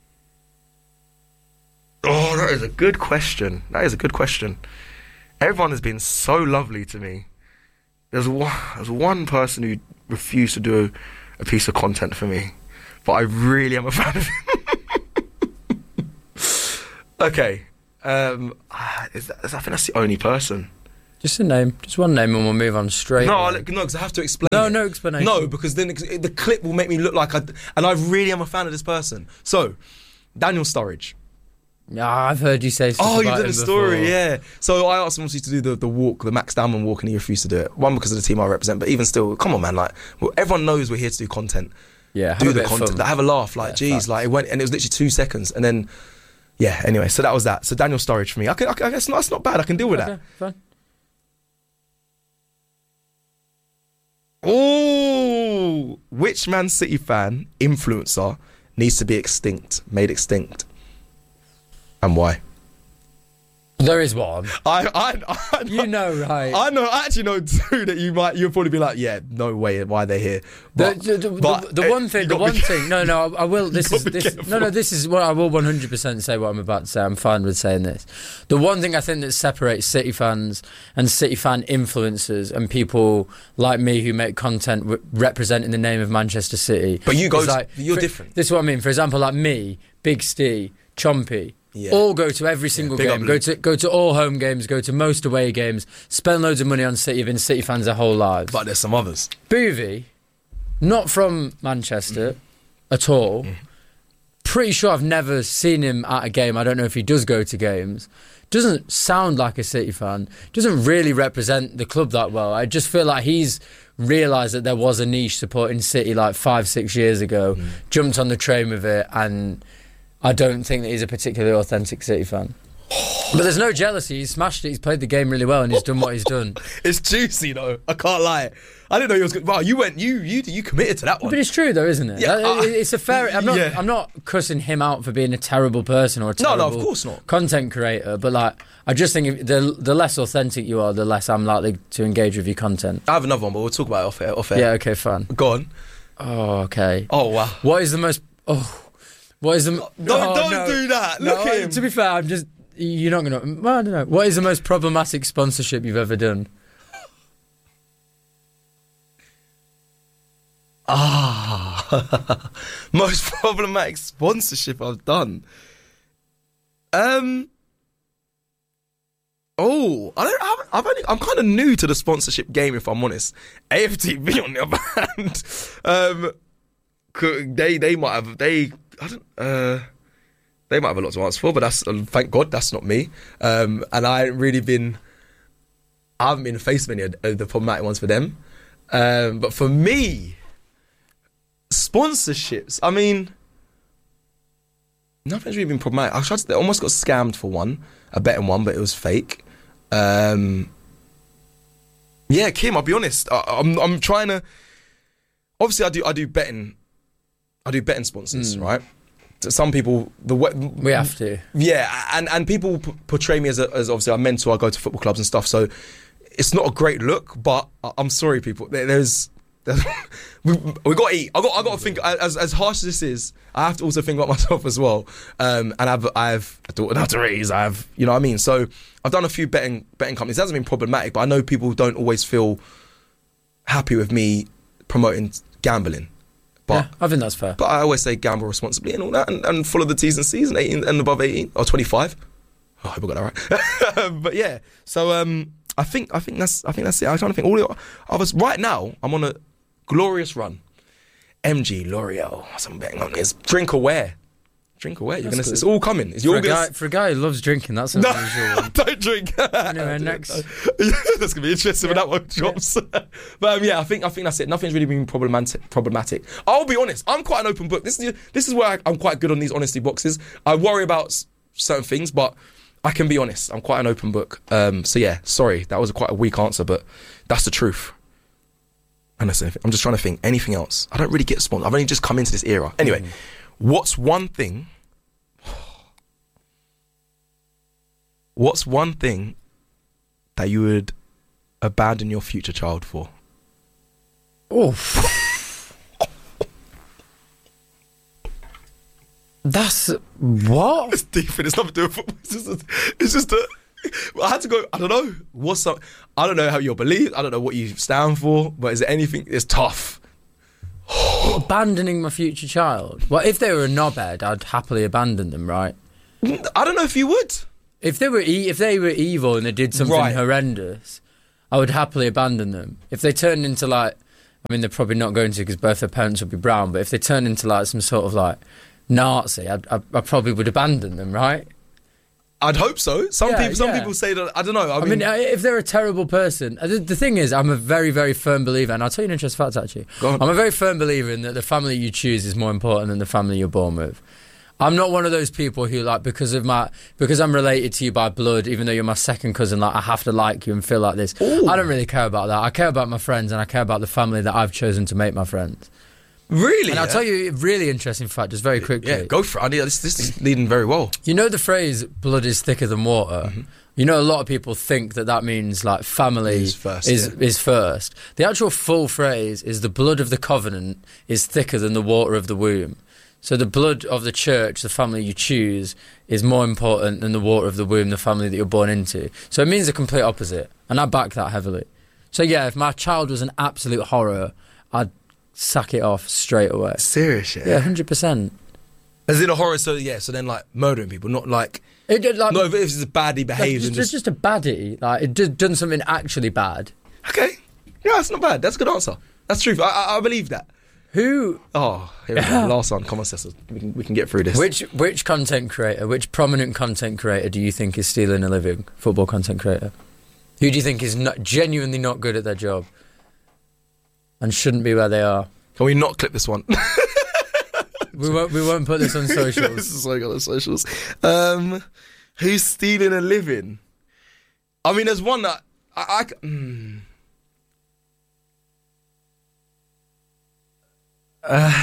Oh, that is a good question. That is a good question. Everyone has been so lovely to me. There's one, there's one person who refused to do a, a piece of content for me, but I really am a fan of him. Okay, Um, is that, is, I think that's the only person. Just a name, just one name, and we'll move on straight. No, away. I, no, because I have to explain. No, it. no explanation. No, because then it, the clip will make me look like I, and I really am a fan of this person. So, Daniel Sturridge. Yeah, I've heard you say. Stuff Oh, you about did him a story, before. yeah. So I asked him obviously to do the, the walk, the Max Damman walk, and he refused to do it. One, because of the team I represent, but even still, come on, man. Like, well, everyone knows we're here to do content. Yeah, do have a the bit of content, fun. like, have a laugh. Like, Yeah, geez, facts. like it went, and it was literally two seconds, and then, yeah. Anyway, so that was that. So Daniel Sturridge for me. I can, I can, that's not, that's not bad. I can deal with Okay, that. fine. Oh, which Man City fan influencer needs to be extinct, made extinct, and why? There is one. I, I, I you know, right? I know. I actually know two that you might. You'll probably be like, yeah, no way. Why they're here? But the, the, but, the, the uh, one thing, you the gotta one be- thing. No, no, I, I will. This You is gotta be this. careful. No, no, this is what I will one hundred percent say. What I'm about to say, I'm fine with saying this. The one thing I think that separates City fans and City fan influencers and people like me who make content re- representing the name of Manchester City. But you go is to- like, you're for- different. This is what I mean. For example, like me, Big Steve, Chompy. Yeah. All go to every single big game. up, Go Luke. to go to all home games. Go to most away games. Spend loads of money on City. Have been City fans their whole lives. But there's some others. Boovie, not from Manchester at all. Pretty sure I've never seen him at a game. I don't know if he does go to games. Doesn't sound like a City fan. Doesn't really represent the club that well. I just feel like he's realised that there was a niche supporting City like five, six years ago. Jumped on the train with it, and I don't think that he's a particularly authentic City fan. But there's no jealousy. He's smashed it. He's played the game really well, and he's done what he's done. It's juicy though. I can't lie. I didn't know he was good. Wow, you went. You you you committed to that one. But it's true, though, isn't it? Yeah, That- uh, it's a fair. I'm not. yeah. I'm not cussing him out for being a terrible person or a No, terrible no, of course not. content creator. But like, I just think if the the less authentic you are, the less I'm likely to engage with your content. I have another one, but we'll talk about it off air. Off air. Yeah. Okay. Fine. Go on. Oh. Okay. Oh wow. What is the most? Oh. What is the? Don't oh, don't no. do that. No, Look at him. To be fair, I'm just. You're not gonna. Well, I don't know. What is the most problematic sponsorship you've ever done? Ah, most problematic sponsorship I've done. Um. Oh, I don't. I've, I've only. I'm kind of new to the sponsorship game, if I'm honest. A F T V on the other hand, um, could- they they might have they. I don't. Uh, they might have a lot to answer for, but that's uh, thank God that's not me. Um, and I ain't really been. I haven't been faced many of the problematic ones for them. Um, but for me, sponsorships. I mean, nothing's really been problematic. I tried to, I almost got scammed for one, a betting one, but it was fake. Um, yeah, Kim, I'll be honest. I, I'm I'm trying to. Obviously, I do I do betting. I do betting sponsors, Mm. right? Some people the way, We have to. yeah, and and people p- portray me as a, as obviously a mentor. I go to football clubs and stuff, so it's not a great look. But I- I'm sorry, people. There, there's, there's we, we got to eat. I got I got to think. As as harsh as this is, I have to also think about myself as well. Um, and I've I've a daughter now to raise. I have, you know what I mean. So I've done a few betting betting companies. It hasn't been problematic, but I know people don't always feel happy with me promoting gambling. But, Yeah, I think that's fair. But I always say gamble responsibly and all that, and, and follow the T's and C's, and eighteen and above eighteen or twenty-five. Oh, I hope I got that right. But yeah, so um, I think I think that's I think that's it. I'm trying to think. All the others right now, I'm on a glorious run. M G L'Oreal, some betting on this. Drink aware. Drink aware. You're That's gonna. good. It's all coming. It's For all a, gonna. guy, for a guy who loves drinking, that's an No, unusual one. don't drink. Anyway, next. That's gonna be interesting when that one drops. But um, yeah, I think I think that's it. Nothing's really been problematic. Problematic. I'll be honest. I'm quite an open book. This is this is where I, I'm quite good on these honesty boxes. I worry about s- certain things, but I can be honest. I'm quite an open book. Um, so yeah, sorry, that was a quite a weak answer, but that's the truth. And that's anything. I'm just trying to think anything else. I don't really get sponsored. I've only just come into this era. Anyway, what's one thing? What's one thing that you would abandon your future child for? Oh, that's what? It's deep and it's nothing to do with football. It's just, a, it's just a, I had to go. I don't know. What's up? I don't know how you believe. I don't know what you stand for. But is there anything? It's tough. Abandoning my future child. Well, if they were a knobhead, I'd happily abandon them, right? I don't know if you would. If they were e- if they were evil and they did something Right. horrendous, I would happily abandon them. If they turned into like, I mean, they're probably not going to because both their parents would be brown. But if they turned into like some sort of like Nazi, I, I, I probably would abandon them, right? I'd hope so. Some Yeah, people, some yeah. people say that. I don't know. I, I mean, mean, uh, if they're a terrible person, uh, the, the thing is, I'm a very, very firm believer, and I'll tell you an interesting fact, actually. Go on. I'm a very firm believer in that the family you choose is more important than the family you're born with. I'm not one of those people who, like, because of my, because I'm related to you by blood, even though you're my second cousin, like, I have to like you and feel like this. Ooh. I don't really care about that. I care about my friends, and I care about the family that I've chosen to make my friends. really? And I'll yeah? tell you a really interesting fact, just very quickly. Yeah, go for it. I need, this, this is leading very well. You know the phrase "blood is thicker than water." Mm-hmm. You know, a lot of people think that that means like family Is first, is yeah. is first. The actual full phrase is "the blood of the covenant is thicker than the water of the womb." So the blood of the church, the family you choose, is more important than the water of the womb, the family that you're born into. So it means the complete opposite, and I back that heavily. So yeah, if my child was an absolute horror, I'd sack it off straight away. Serious, yeah. Yeah, one hundred percent. As in a horror, so yeah, so then like murdering people, not like, It did, like, not if it's just badly behaved Like, and just, just, just a baddie. Like, it did done something actually bad. okay, yeah, that's not bad. That's a good answer. That's truth. I, I, I believe that. Who? Oh, here we go. Last one. Come on, Cecil. We can we can get through this. Which which content creator, which prominent content creator do you think is stealing a living? Football content creator. Who do you think is not, genuinely not good at their job and shouldn't be where they are? Can we not clip this one? We won't. We won't put this on socials. This is so good on socials. Um, who's stealing a living? I mean, there's one that I. I c- mm. Uh,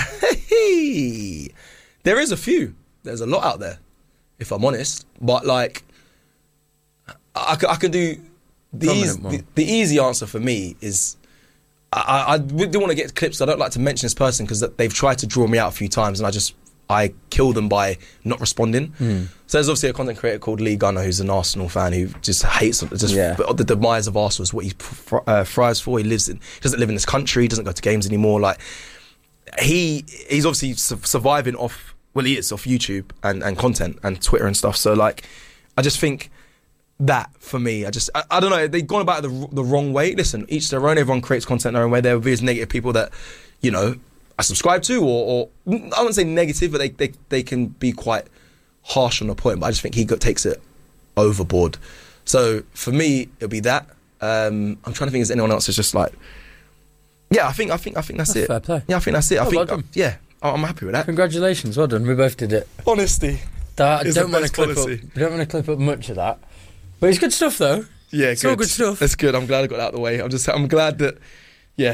there is a few. There's a lot out there, if I'm honest. But like, I, I, c- I can do the, Prominent easy, one. the the easy answer for me is. I, I, I do want to get clips. I don't like to mention this person because they've tried to draw me out a few times, and I just I kill them by not responding. Mm. So there's obviously a content creator called Lee Gunner who's an Arsenal fan who just hates just Yeah. the demise of Arsenal is what he fr- uh, thrives for. He lives in, he doesn't live in this country. He doesn't go to games anymore. Like he he's obviously su- surviving off. Well, he is off YouTube and, and content and Twitter and stuff. So like, I just think. That for me, I just I, I don't know. They've gone about it the the wrong way. Listen, each their own. Everyone creates content their own way. There are these negative people that, you know, I subscribe to, or, or I wouldn't say negative, but they, they they can be quite harsh on the point. But I just think he got, takes it overboard. So for me, it'll be that. Um, I'm trying to think if there's anyone else that's just like, yeah, I think I think I think that's, That's it. fair play. Yeah, I think that's it. I Oh, think well done. uh, yeah, I'm happy with that. Congratulations, well done. We both did it. Honesty. That, I is the don't want to best clip up. policy. I don't want to clip up much of that. But it's good stuff, though. Yeah, It's good. all good stuff. It's good. I'm glad I got that out of the way. I'm just, I'm glad that, yeah.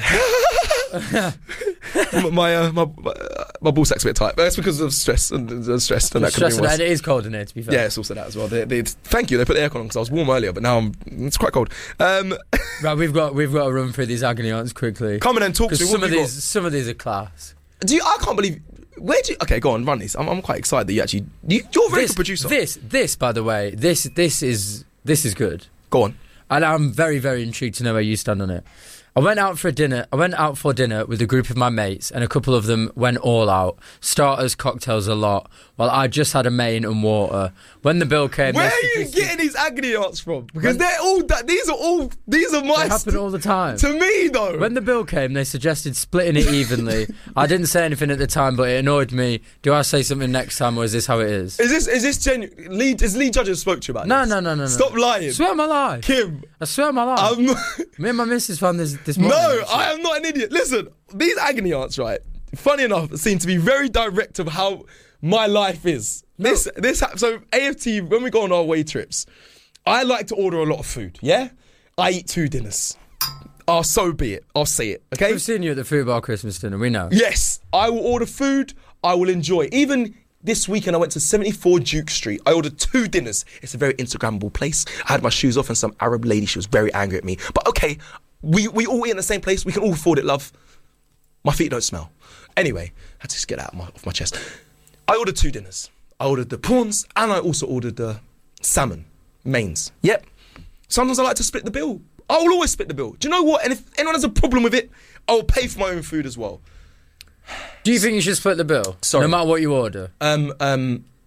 my, uh, my my my ball sack's a bit tight, but that's because of stress and, and stress. And that could be Stressing, worse. and it is cold in here, to be fair. Yeah, it's also that as well. They, they, thank you. They put the aircon on because I was warm earlier, but now I'm, it's quite cold. Um, Right, we've got we've got to run through these agony aunts quickly. Come on and talk to me. Because What some of have you these some of these are class. do you? I can't believe. Where do you? Okay, go on, run these. I'm, I'm quite excited that you actually. You, you're a very This, good producer. this this by the way, this this is this is good. Go on. And I'm very, very intrigued to know where you stand on it. I went out for a dinner. I went out for dinner with a group of my mates, and a couple of them went all out. Starters, cocktails, a lot. While I just had a main and water. When the bill came, Where they are you suggested- getting these agony arts from? Because When- they're all. That, these are all. These are my. They happen all the time. To me, though. When the bill came, they suggested splitting it evenly. I didn't say anything at the time, but it annoyed me. Do I say something next time, or is this how it is? Is this is this genuine? Lee, is Lee Judges spoke to you about No, this? no, no, no, no. Stop lying. I swear on my life. Kim. I swear on my life. I'm, Me and my missus found this this morning. no, I am not an idiot. Listen, these agony aunts, right? Funny enough, seem to be very direct of how my life is. This, this. ha- So A F T, when we go on our away trips, I like to order a lot of food. Yeah, I eat two dinners. Oh, so be it. I'll say it. Okay. We've seen you at the food bar Christmas dinner. We know. Yes, I will order food. I will enjoy. Even this weekend, I went to seventy-four Duke Street. I ordered two dinners. It's a very Instagrammable place. I had my shoes off, and some Arab lady, she was very angry at me. But okay, we we all eat in the same place. We can all afford it, love. My feet don't smell. Anyway, I had to just get that out of my, off my chest. I ordered two dinners. I ordered the prawns, and I also ordered the salmon mains. Yep. Sometimes I like to split the bill. I will always split the bill. Do you know what? And if anyone has a problem with it, I will pay for my own food as well. Do you think you should split the bill? Sorry. No matter what you order. Um, um,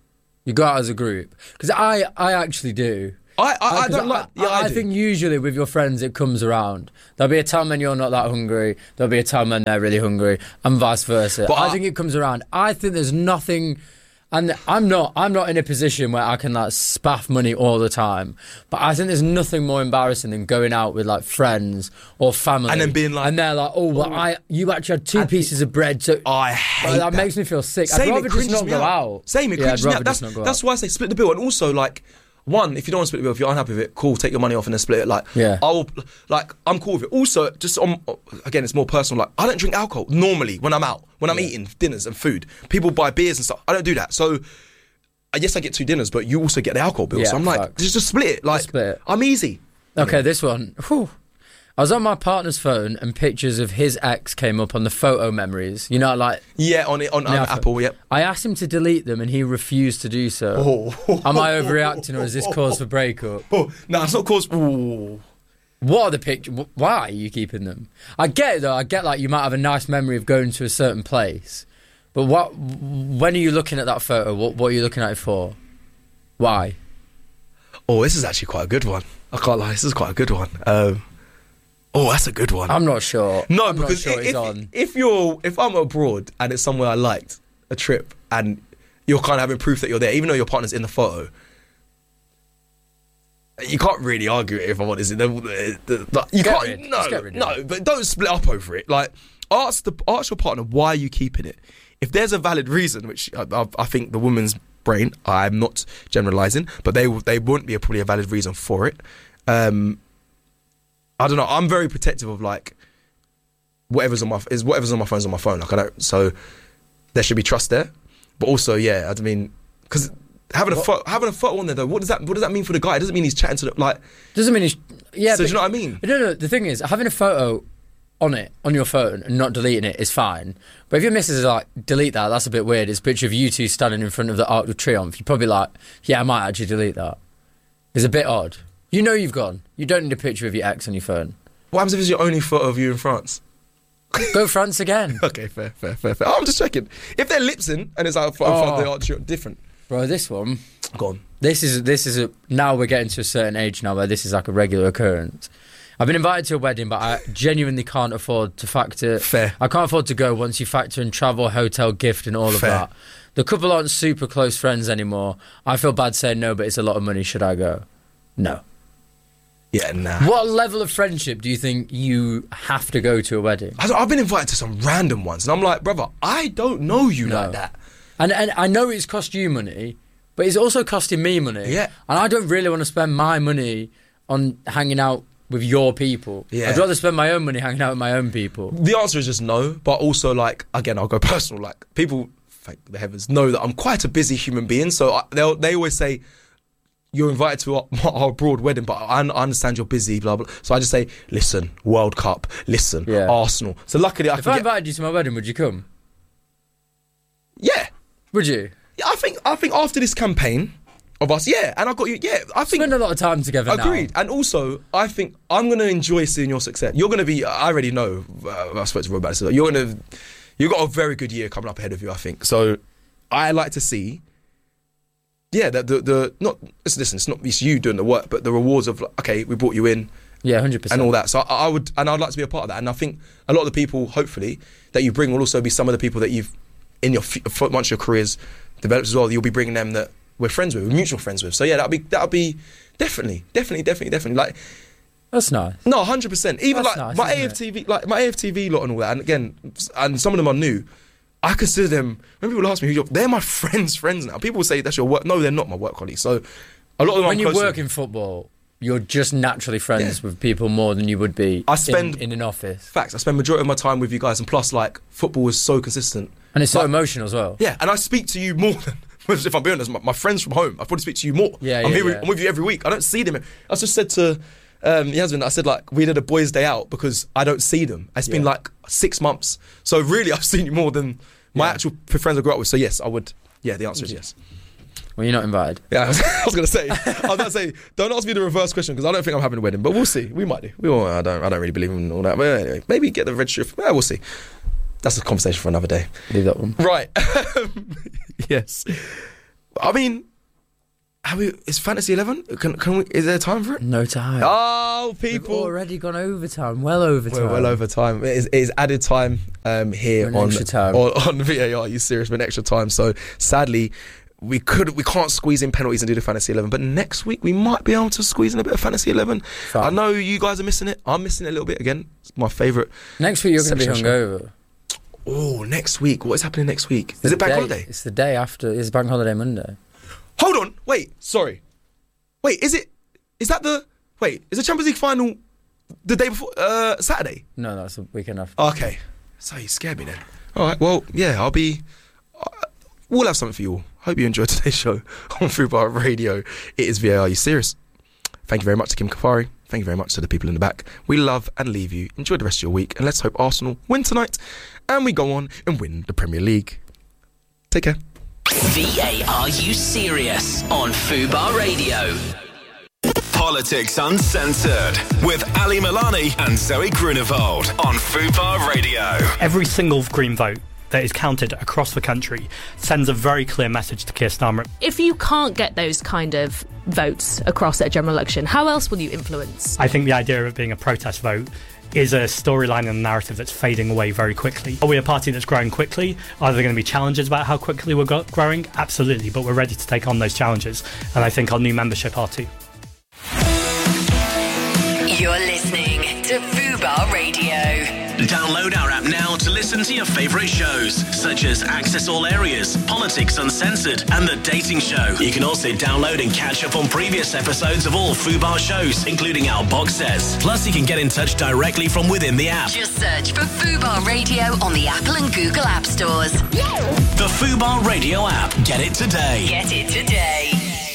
You go out as a group. Because I, I actually do. I, I, I don't I, like. Yeah, I, I, I I think usually with your friends it comes around. There'll be a time when you're not that hungry. There'll be a time when they're really hungry, and vice versa. But I, I- think it comes around. I think there's nothing, and I'm not. I'm not in a position where I can like spaff money all the time. But I think there's nothing more embarrassing than going out with like friends or family, And then being like- and they're like, "Oh, well, I you actually had two pieces of bread." So I hate Well, that, that. makes me feel sick. Same, I'd it rather just cringes not me go out. out. Same, it Yeah, I'd cringes me rather out. just That's, not go that's out. why I say split the bill. And also, like, one, if you don't want to split the bill, if you're unhappy with it, cool, take your money off and then split it. Like, Yeah. I will, like, I'm cool with it. Also, just on, again, it's more personal. Like, I don't drink alcohol normally when I'm out, when I'm eating dinners and food. People buy beers and stuff. I don't do that. So, uh, yes, I get two dinners, but you also get the alcohol bill. Yeah, so I'm like, facts. just, just split it. Like, split it. I'm easy. Okay, this one. Whew. I was on my partner's phone and pictures of his ex came up on the photo memories. You know, like... Yeah, on it on, on Yeah, Apple, yep. I asked him to delete them and he refused to do so. Oh. Am I overreacting or is this cause for breakup? Oh, no, it's not cause... Ooh. What are the pictures? Why are you keeping them? I get it though. I get like you might have a nice memory of going to a certain place. But what? When are you looking at that photo? What, what are you looking at it for? Why? Oh, this is actually quite a good one. I can't lie, this is quite a good one. Um... Oh, that's a good one. I'm not sure. No, I'm not because sure if, he's on. if you're if I'm abroad and it's somewhere I liked, a trip, and you're kind of having proof that you're there, even though your partner's in the photo, you can't really argue it if I'm honest. The, the, the, the, you Get can't. rid. No, Just get rid of no, it. but don't split up over it. Like, ask the ask your partner why are you keeping it. If there's a valid reason, which I, I, I think the woman's brain, I'm not generalising, but they they wouldn't be a, probably a valid reason for it. Um, I don't know. I'm very protective of like whatever's on my is whatever's on my phone's on my phone. Like I don't. So there should be trust there, but also yeah. I mean, because having a photo, having a photo on there though, what does that what does that mean for the guy? It doesn't mean he's chatting to the like. Doesn't mean he's yeah. So but, do you know what I mean? No, no. The thing is, having a photo on it on your phone and not deleting it is fine. But if your missus is like, delete that, that's a bit weird. It's a picture of you two standing in front of the Arc de Triomphe. You're probably like, yeah, I might actually delete that. It's a bit odd. You know you've gone. You don't need a picture of your ex on your phone. What happens if it's your only photo of you in France? Go France again. Okay, fair, fair, fair, fair. Oh, I'm just checking. If they're lips in and it's out in front of the Arc de Triomphe, different. Bro, this one. Go on. This is this is a, now we're getting to a certain age now where this is like a regular occurrence. I've been invited to a wedding, but I genuinely can't afford to factor. Fair. I can't afford to go once you factor in travel, hotel, gift, and all of Fair. that. The couple aren't super close friends anymore. I feel bad saying no, but it's a lot of money. Should I go? No. Yeah, nah. What level of friendship do you think you have to go to a wedding? I- I've been invited to some random ones, and I'm like, brother, I don't know you No. like that. And and I know it's cost you money, but it's also costing me money. Yeah. And I don't really want to spend my money on hanging out with your people. Yeah. I'd rather spend my own money hanging out with my own people. The answer is just no, but also like again, I'll go personal. Like people, thank the heavens, know that I'm quite a busy human being. So I, they they always say you're invited to our, our abroad wedding, but I, I understand you're busy. Blah blah. So I just say, listen, World Cup, listen, Yeah. Arsenal. So luckily, I If can I get, invited you to my wedding, would you come? yeah, Would you? yeah. I think I think after this campaign of us, yeah, and I got you. Yeah, I think Spend a lot of time together agreed. now. And also, I think I'm going to enjoy seeing your success. You're going to be. I already know. Uh, I spoke to Rob about this. You're going to. You've got a very good year coming up ahead of you. I think so. I like to see. Yeah, the the, the not listen, listen. It's not it's you doing the work, but the rewards of like, okay, we brought you in. Yeah, one hundred percent. And all that. So I, I would, and I'd like to be a part of that. And I think a lot of the people, hopefully, that you bring will also be some of the people that you've, in your f- once your careers develops as well, you'll be bringing them that we're friends with, we're mutual friends with. So yeah, that'll be that'll be definitely, definitely, definitely, definitely. Like That's nice. no, one hundred percent. Even That's like nice, my isn't A F T V, like my A F T V lot and all that. And again, and some of them are new. I consider them. When people ask me who you're, they're my friends' friends now. People say that's your work. No, they're not my work colleagues. So a lot of them. When I'm you close work with. in football, you're just naturally friends with people more than you would be I spend in, in an office. Facts. I spend majority of my time with you guys, and plus, like football is so consistent, And it's so Like, emotional as well. Yeah, and I speak to you more than, if I'm being honest, my, my friends from home. I probably speak to you more. Yeah, I'm yeah, here. With, yeah. I'm with you every week. I don't see them. I just said to um, Yasmin, I said like we did a boys' day out because I don't see them. It's been Yeah. like six months. So really, I've seen you more than my Yeah. actual friends I grew up with. So yes, I would. Yeah, the answer is yes. Well, you're not invited. Yeah, I was, I was gonna say. I was about to say, don't ask me the reverse question because I don't think I'm having a wedding, but we'll see. We might do. We all, I don't. I don't really believe in all that. But anyway, maybe get the registry. Yeah, we'll see. That's a conversation for another day. Leave that one. Right. Yes. I mean, Have we, is Fantasy eleven? Can, can we? Is there time for it? No time. Oh, people! We've already gone overtime. Well over time. We're well over time. It is, it is added time um, here An on, extra time. on on V A R. Are you serious? Been extra time. So sadly, we could we can't squeeze in penalties and do the Fantasy eleven. But next week we might be able to squeeze in a bit of Fantasy eleven. Fun. I know you guys are missing it. I'm missing it a little bit again. It's my favourite. Next week you're going to be hungover. Oh, next week. What is happening next week? Is it bank day, holiday? It's the day after. It's bank holiday Monday. Hold on. Wait. Sorry. Wait. Is it? Is that the? Wait. Is the Champions League final the day before? Uh, Saturday. No, that's the weekend after. Okay. So you scared me then. All right. Well, yeah. I'll be. Uh, we'll have something for you all. Hope you enjoyed today's show on Fubar Radio. It is V A R. Are you serious? Thank you very much to Kim Kafari. Thank you very much to the people in the back. We love and leave you. Enjoy the rest of your week. And let's hope Arsenal win tonight. And we go on and win the Premier League. Take care. V A R You Serious on Fubar Radio. Politics Uncensored with Ali Milani and Zoe Grunewald on Fubar Radio. Every single Green vote that is counted across the country sends a very clear message to Keir Starmer. If you can't get those kind of votes across at a general election, how else will you influence? I think the idea of it being a protest vote is a storyline and a narrative that's fading away very quickly. Are we a party that's growing quickly? Are there going to be challenges about how quickly we're go- growing? Absolutely, but we're ready to take on those challenges, and I think our new membership are too. You're listening to Fubar Radio. Download our app now to listen to your favourite shows, such as Access All Areas, Politics Uncensored, and The Dating Show. You can also download and catch up on previous episodes of all Fubar shows, including our box sets. Plus, you can get in touch directly from within the app. Just search for Fubar Radio on the Apple and Google App Stores. The Fubar Radio app. Get it today. Get it today.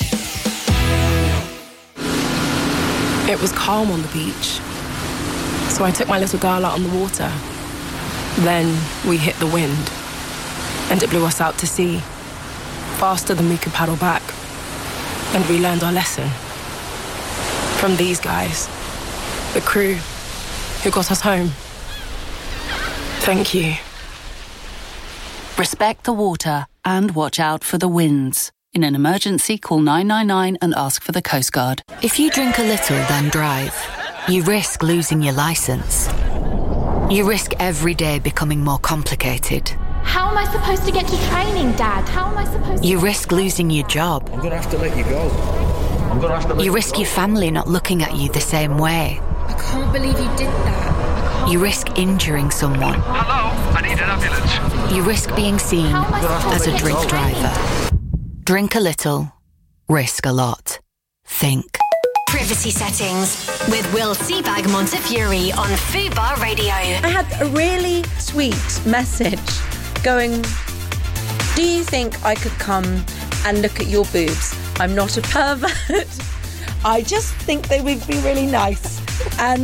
It was calm on the beach, so I took my little girl out on the water. Then we hit the wind, and it blew us out to sea, faster than we could paddle back. And we learned our lesson from these guys, the crew who got us home. Thank you. Respect the water and watch out for the winds. In an emergency, call nine nine nine and ask for the Coast Guard. If you drink a little, then drive, you risk losing your licence. You risk every day becoming more complicated. How am I supposed to get to training, Dad? How am I supposed to... You risk losing your job. I'm going to have to let you go. I'm going to have to let You you risk go. your family not looking at you the same way. I can't believe you did that. You risk injuring someone. Hello, I need an ambulance. You risk being seen as a drink driver. Drink a little, risk a lot. Think. Privacy settings with Will Seabag Montefiore on Fubar Radio. I had a really sweet message going, do you think I could come and look at your boobs? I'm not a pervert. I just think they would be really nice. And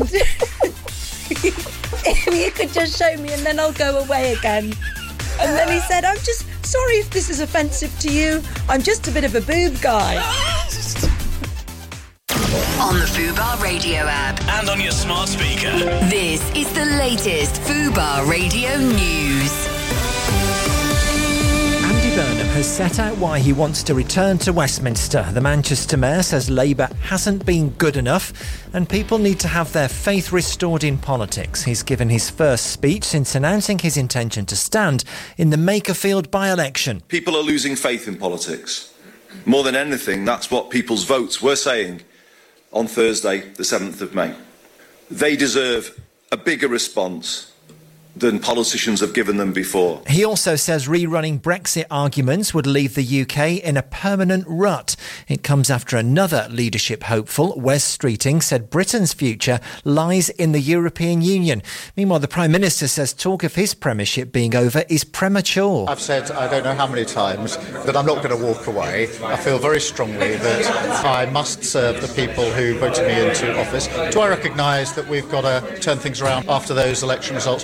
if you could just show me and then I'll go away again. And then he said, I'm just sorry if this is offensive to you. I'm just a bit of a boob guy. On the Fubar Radio app. And on your smart speaker. This is the latest Fubar Radio news. Andy Burnham has set out why he wants to return to Westminster. The Manchester Mayor says Labour hasn't been good enough and people need to have their faith restored in politics. He's given his first speech since announcing his intention to stand in the Makerfield by-election. People are losing faith in politics. More than anything, that's what people's votes were saying on Thursday, the seventh of May. They deserve a bigger response than politicians have given them before. He also says rerunning Brexit arguments would leave the U K in a permanent rut. It comes after another leadership hopeful, Wes Streeting, said Britain's future lies in the European Union. Meanwhile, the Prime Minister says talk of his premiership being over is premature. I've said, I don't know how many times, that I'm not going to walk away. I feel very strongly that I must serve the people who voted me into office. Do I recognise that we've got to turn things around after those election results? Yes,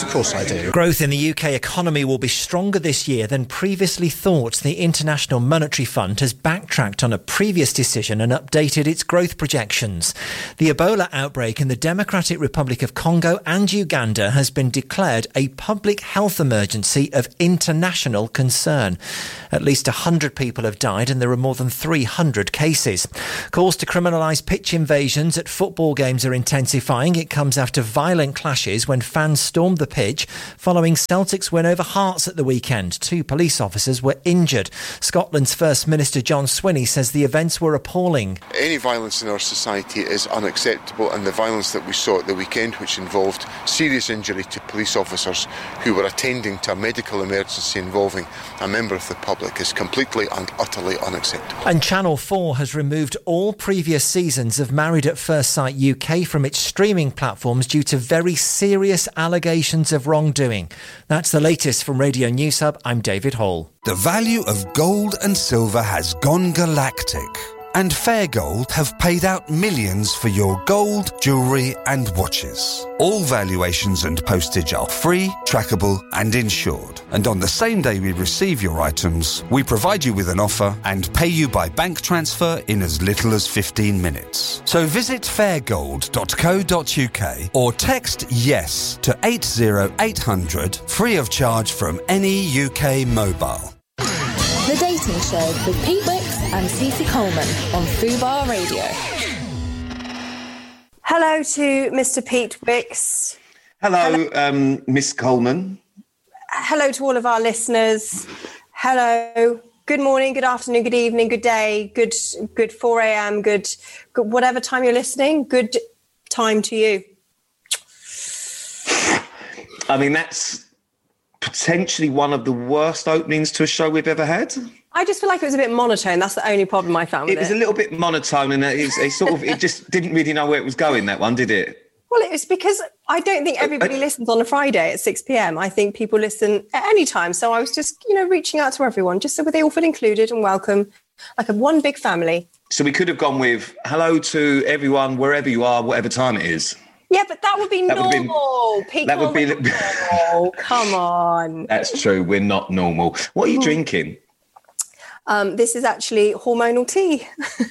of course I do. Growth in the U K economy will be stronger this year than previously thought. The International Monetary Fund has backtracked on a previous decision and updated its growth projections. The Ebola outbreak in the Democratic Republic of Congo and Uganda has been declared a public health emergency of international concern. At least one hundred people have died and there are more than three hundred cases. Calls to criminalise pitch invasions at football games are intensifying. It comes after violent clashes when fans stormed the pitch following Celtic's win over Hearts at the weekend. Two police officers were injured. Scotland's First Minister John Swinney says the events were appalling. Any violence in our society is unacceptable, and the violence that we saw at the weekend, which involved serious injury to police officers who were attending to a medical emergency involving a member of the public, is completely and utterly unacceptable. And Channel four has removed all previous seasons of Married at First Sight U K from its streaming platforms due to very serious allegations of wrongdoing. That's the latest from Radio News Hub. I'm David Hall. The value of gold and silver has gone galactic, and Fair Gold have paid out millions for your gold, jewellery and watches. All valuations and postage are free, trackable and insured. And on the same day we receive your items, we provide you with an offer and pay you by bank transfer in as little as fifteen minutes. So visit fair gold dot co dot uk or text YES to eight zero eight hundred, free of charge from any U K mobile. The Dating Show with Pete Wicks and Cece Coleman on Fubar Radio. Hello to Mister Pete Wicks. Hello, Hello. Um, Miss Coleman. Hello to all of our listeners. Hello. Good morning, good afternoon, good evening, good day, good good four a.m, good, good whatever time you're listening. Good time to you. I mean, that's potentially one of the worst openings to a show we've ever had. I just feel like it was a bit monotone. That's the only problem I found with it. It was a little bit monotone, and it, it sort of it just didn't really know where it was going, that one, did it? Well, it was because I don't think everybody uh, listens on a Friday at six p.m. I think people listen at any time. So I was just, you know, reaching out to everyone, just so they all feel included and welcome, like a one big family. So we could have gone with hello to everyone, wherever you are, whatever time it is. Yeah, but that would be that normal. Would been, that would be normal. Come on. That's true. We're not normal. What are you drinking? Um, this is actually hormonal tea.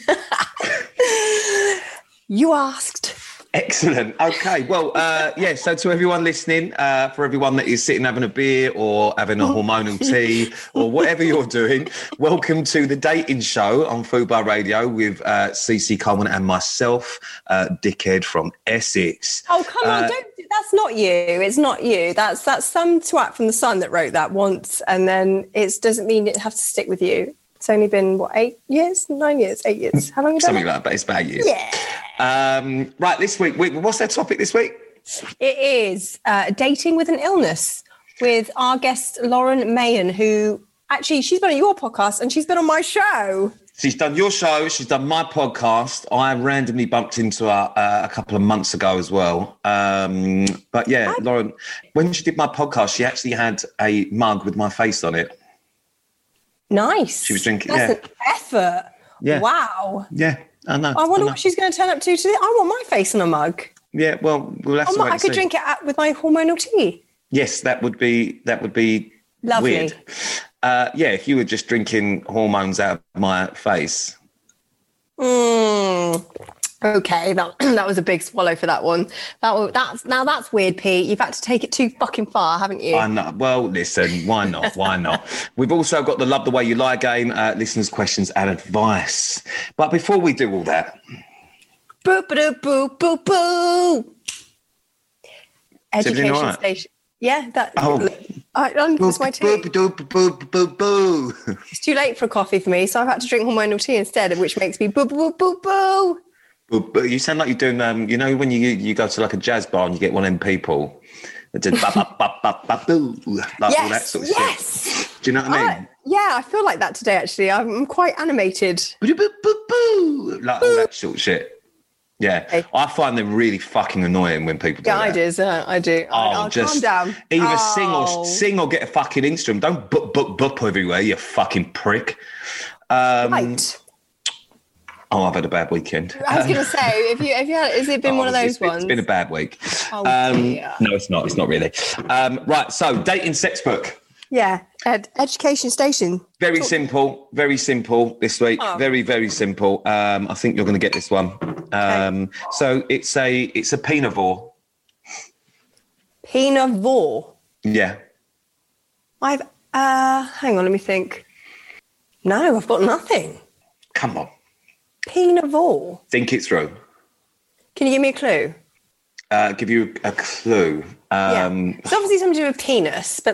You asked. Excellent. Okay. Well, uh, yeah, so to everyone listening, uh, for everyone that is sitting having a beer or having a hormonal tea or whatever you're doing, welcome to The Dating Show on Fubar Radio with uh, Cece Coleman and myself, uh, Dickhead from Essex. Oh, come on. Uh, Don't. That's not you. It's not you. That's that's some twat from The Sun that wrote that once, and then it doesn't mean it has to stick with you. It's only been, what, eight years? Nine years? Eight years? How long have you Something done like that, but it's about eight years. Yeah. Um, right, this week, what's their topic this week? It is uh, dating with an illness with our guest, Lauren Mayen, who actually, she's been on your podcast and she's been on my show. She's done your show. She's done my podcast. I randomly bumped into her uh, a couple of months ago as well. Um, but yeah, I... Lauren, when she did my podcast, she actually had a mug with my face on it. Nice. She was drinking. That's yeah. an effort. Yeah. Wow. Yeah, I know. I wonder I know. what she's going to turn up to today. I want my face on a mug. Yeah, well, we'll have to oh, wait I and could see. drink it out with my hormonal tea. Yes, that would be that would be Lovely. Weird. Uh, yeah, if you were just drinking hormones out of my face. Mm. Okay, that that was a big swallow for that one. That that's now that's weird, Pete. You've had to take it too fucking far, haven't you? I know. Well, listen, why not? Why not? We've also got the Love the Way You Lie game, uh, listeners' questions and advice. But before we do all that, boo boo boo boo boo. Education right? station. Yeah, that. Oh. I, I, that's my tea. Boo, boo, boo, boo, boo. It's too late for a coffee for me, so I've had to drink hormonal tea instead, which makes me boo boo boo boo. But you sound like you're doing, um, you know, when you you go to like a jazz bar and you get one of them people that did ba ba ba ba ba boo, like yes, all that sort of yes. shit. Do you know what I mean? Uh, yeah, I feel like that today. Actually, I'm quite animated. Boo, boo, boo, boo, like all that sort of shit. Yeah, okay. I find them really fucking annoying when people do yeah, that. I do. Uh, I do. Oh, I'll just calm down. Either oh. sing or sing or get a fucking instrument. Don't boop boop boop everywhere, you fucking prick. Um, right. Oh, I've had a bad weekend. I was going to say, if you, if you had, has it been Oh, one of those it's been, ones? It's been a bad week. Oh, um, dear. no, it's not. It's not really. Um, right. So, dating sex book. Yeah, Ed, Education Station. Very simple. Very simple this week. Oh. Very, very simple. Um, I think you're going to get this one. Um, so it's a it's a pinavore. Pinavore. Yeah. I've uh, hang on, let me think. No, I've got nothing. Come on. Pinavore. Think it through. Can you give me a clue? Uh, give you a clue. Um, It's obviously something to do with penis, but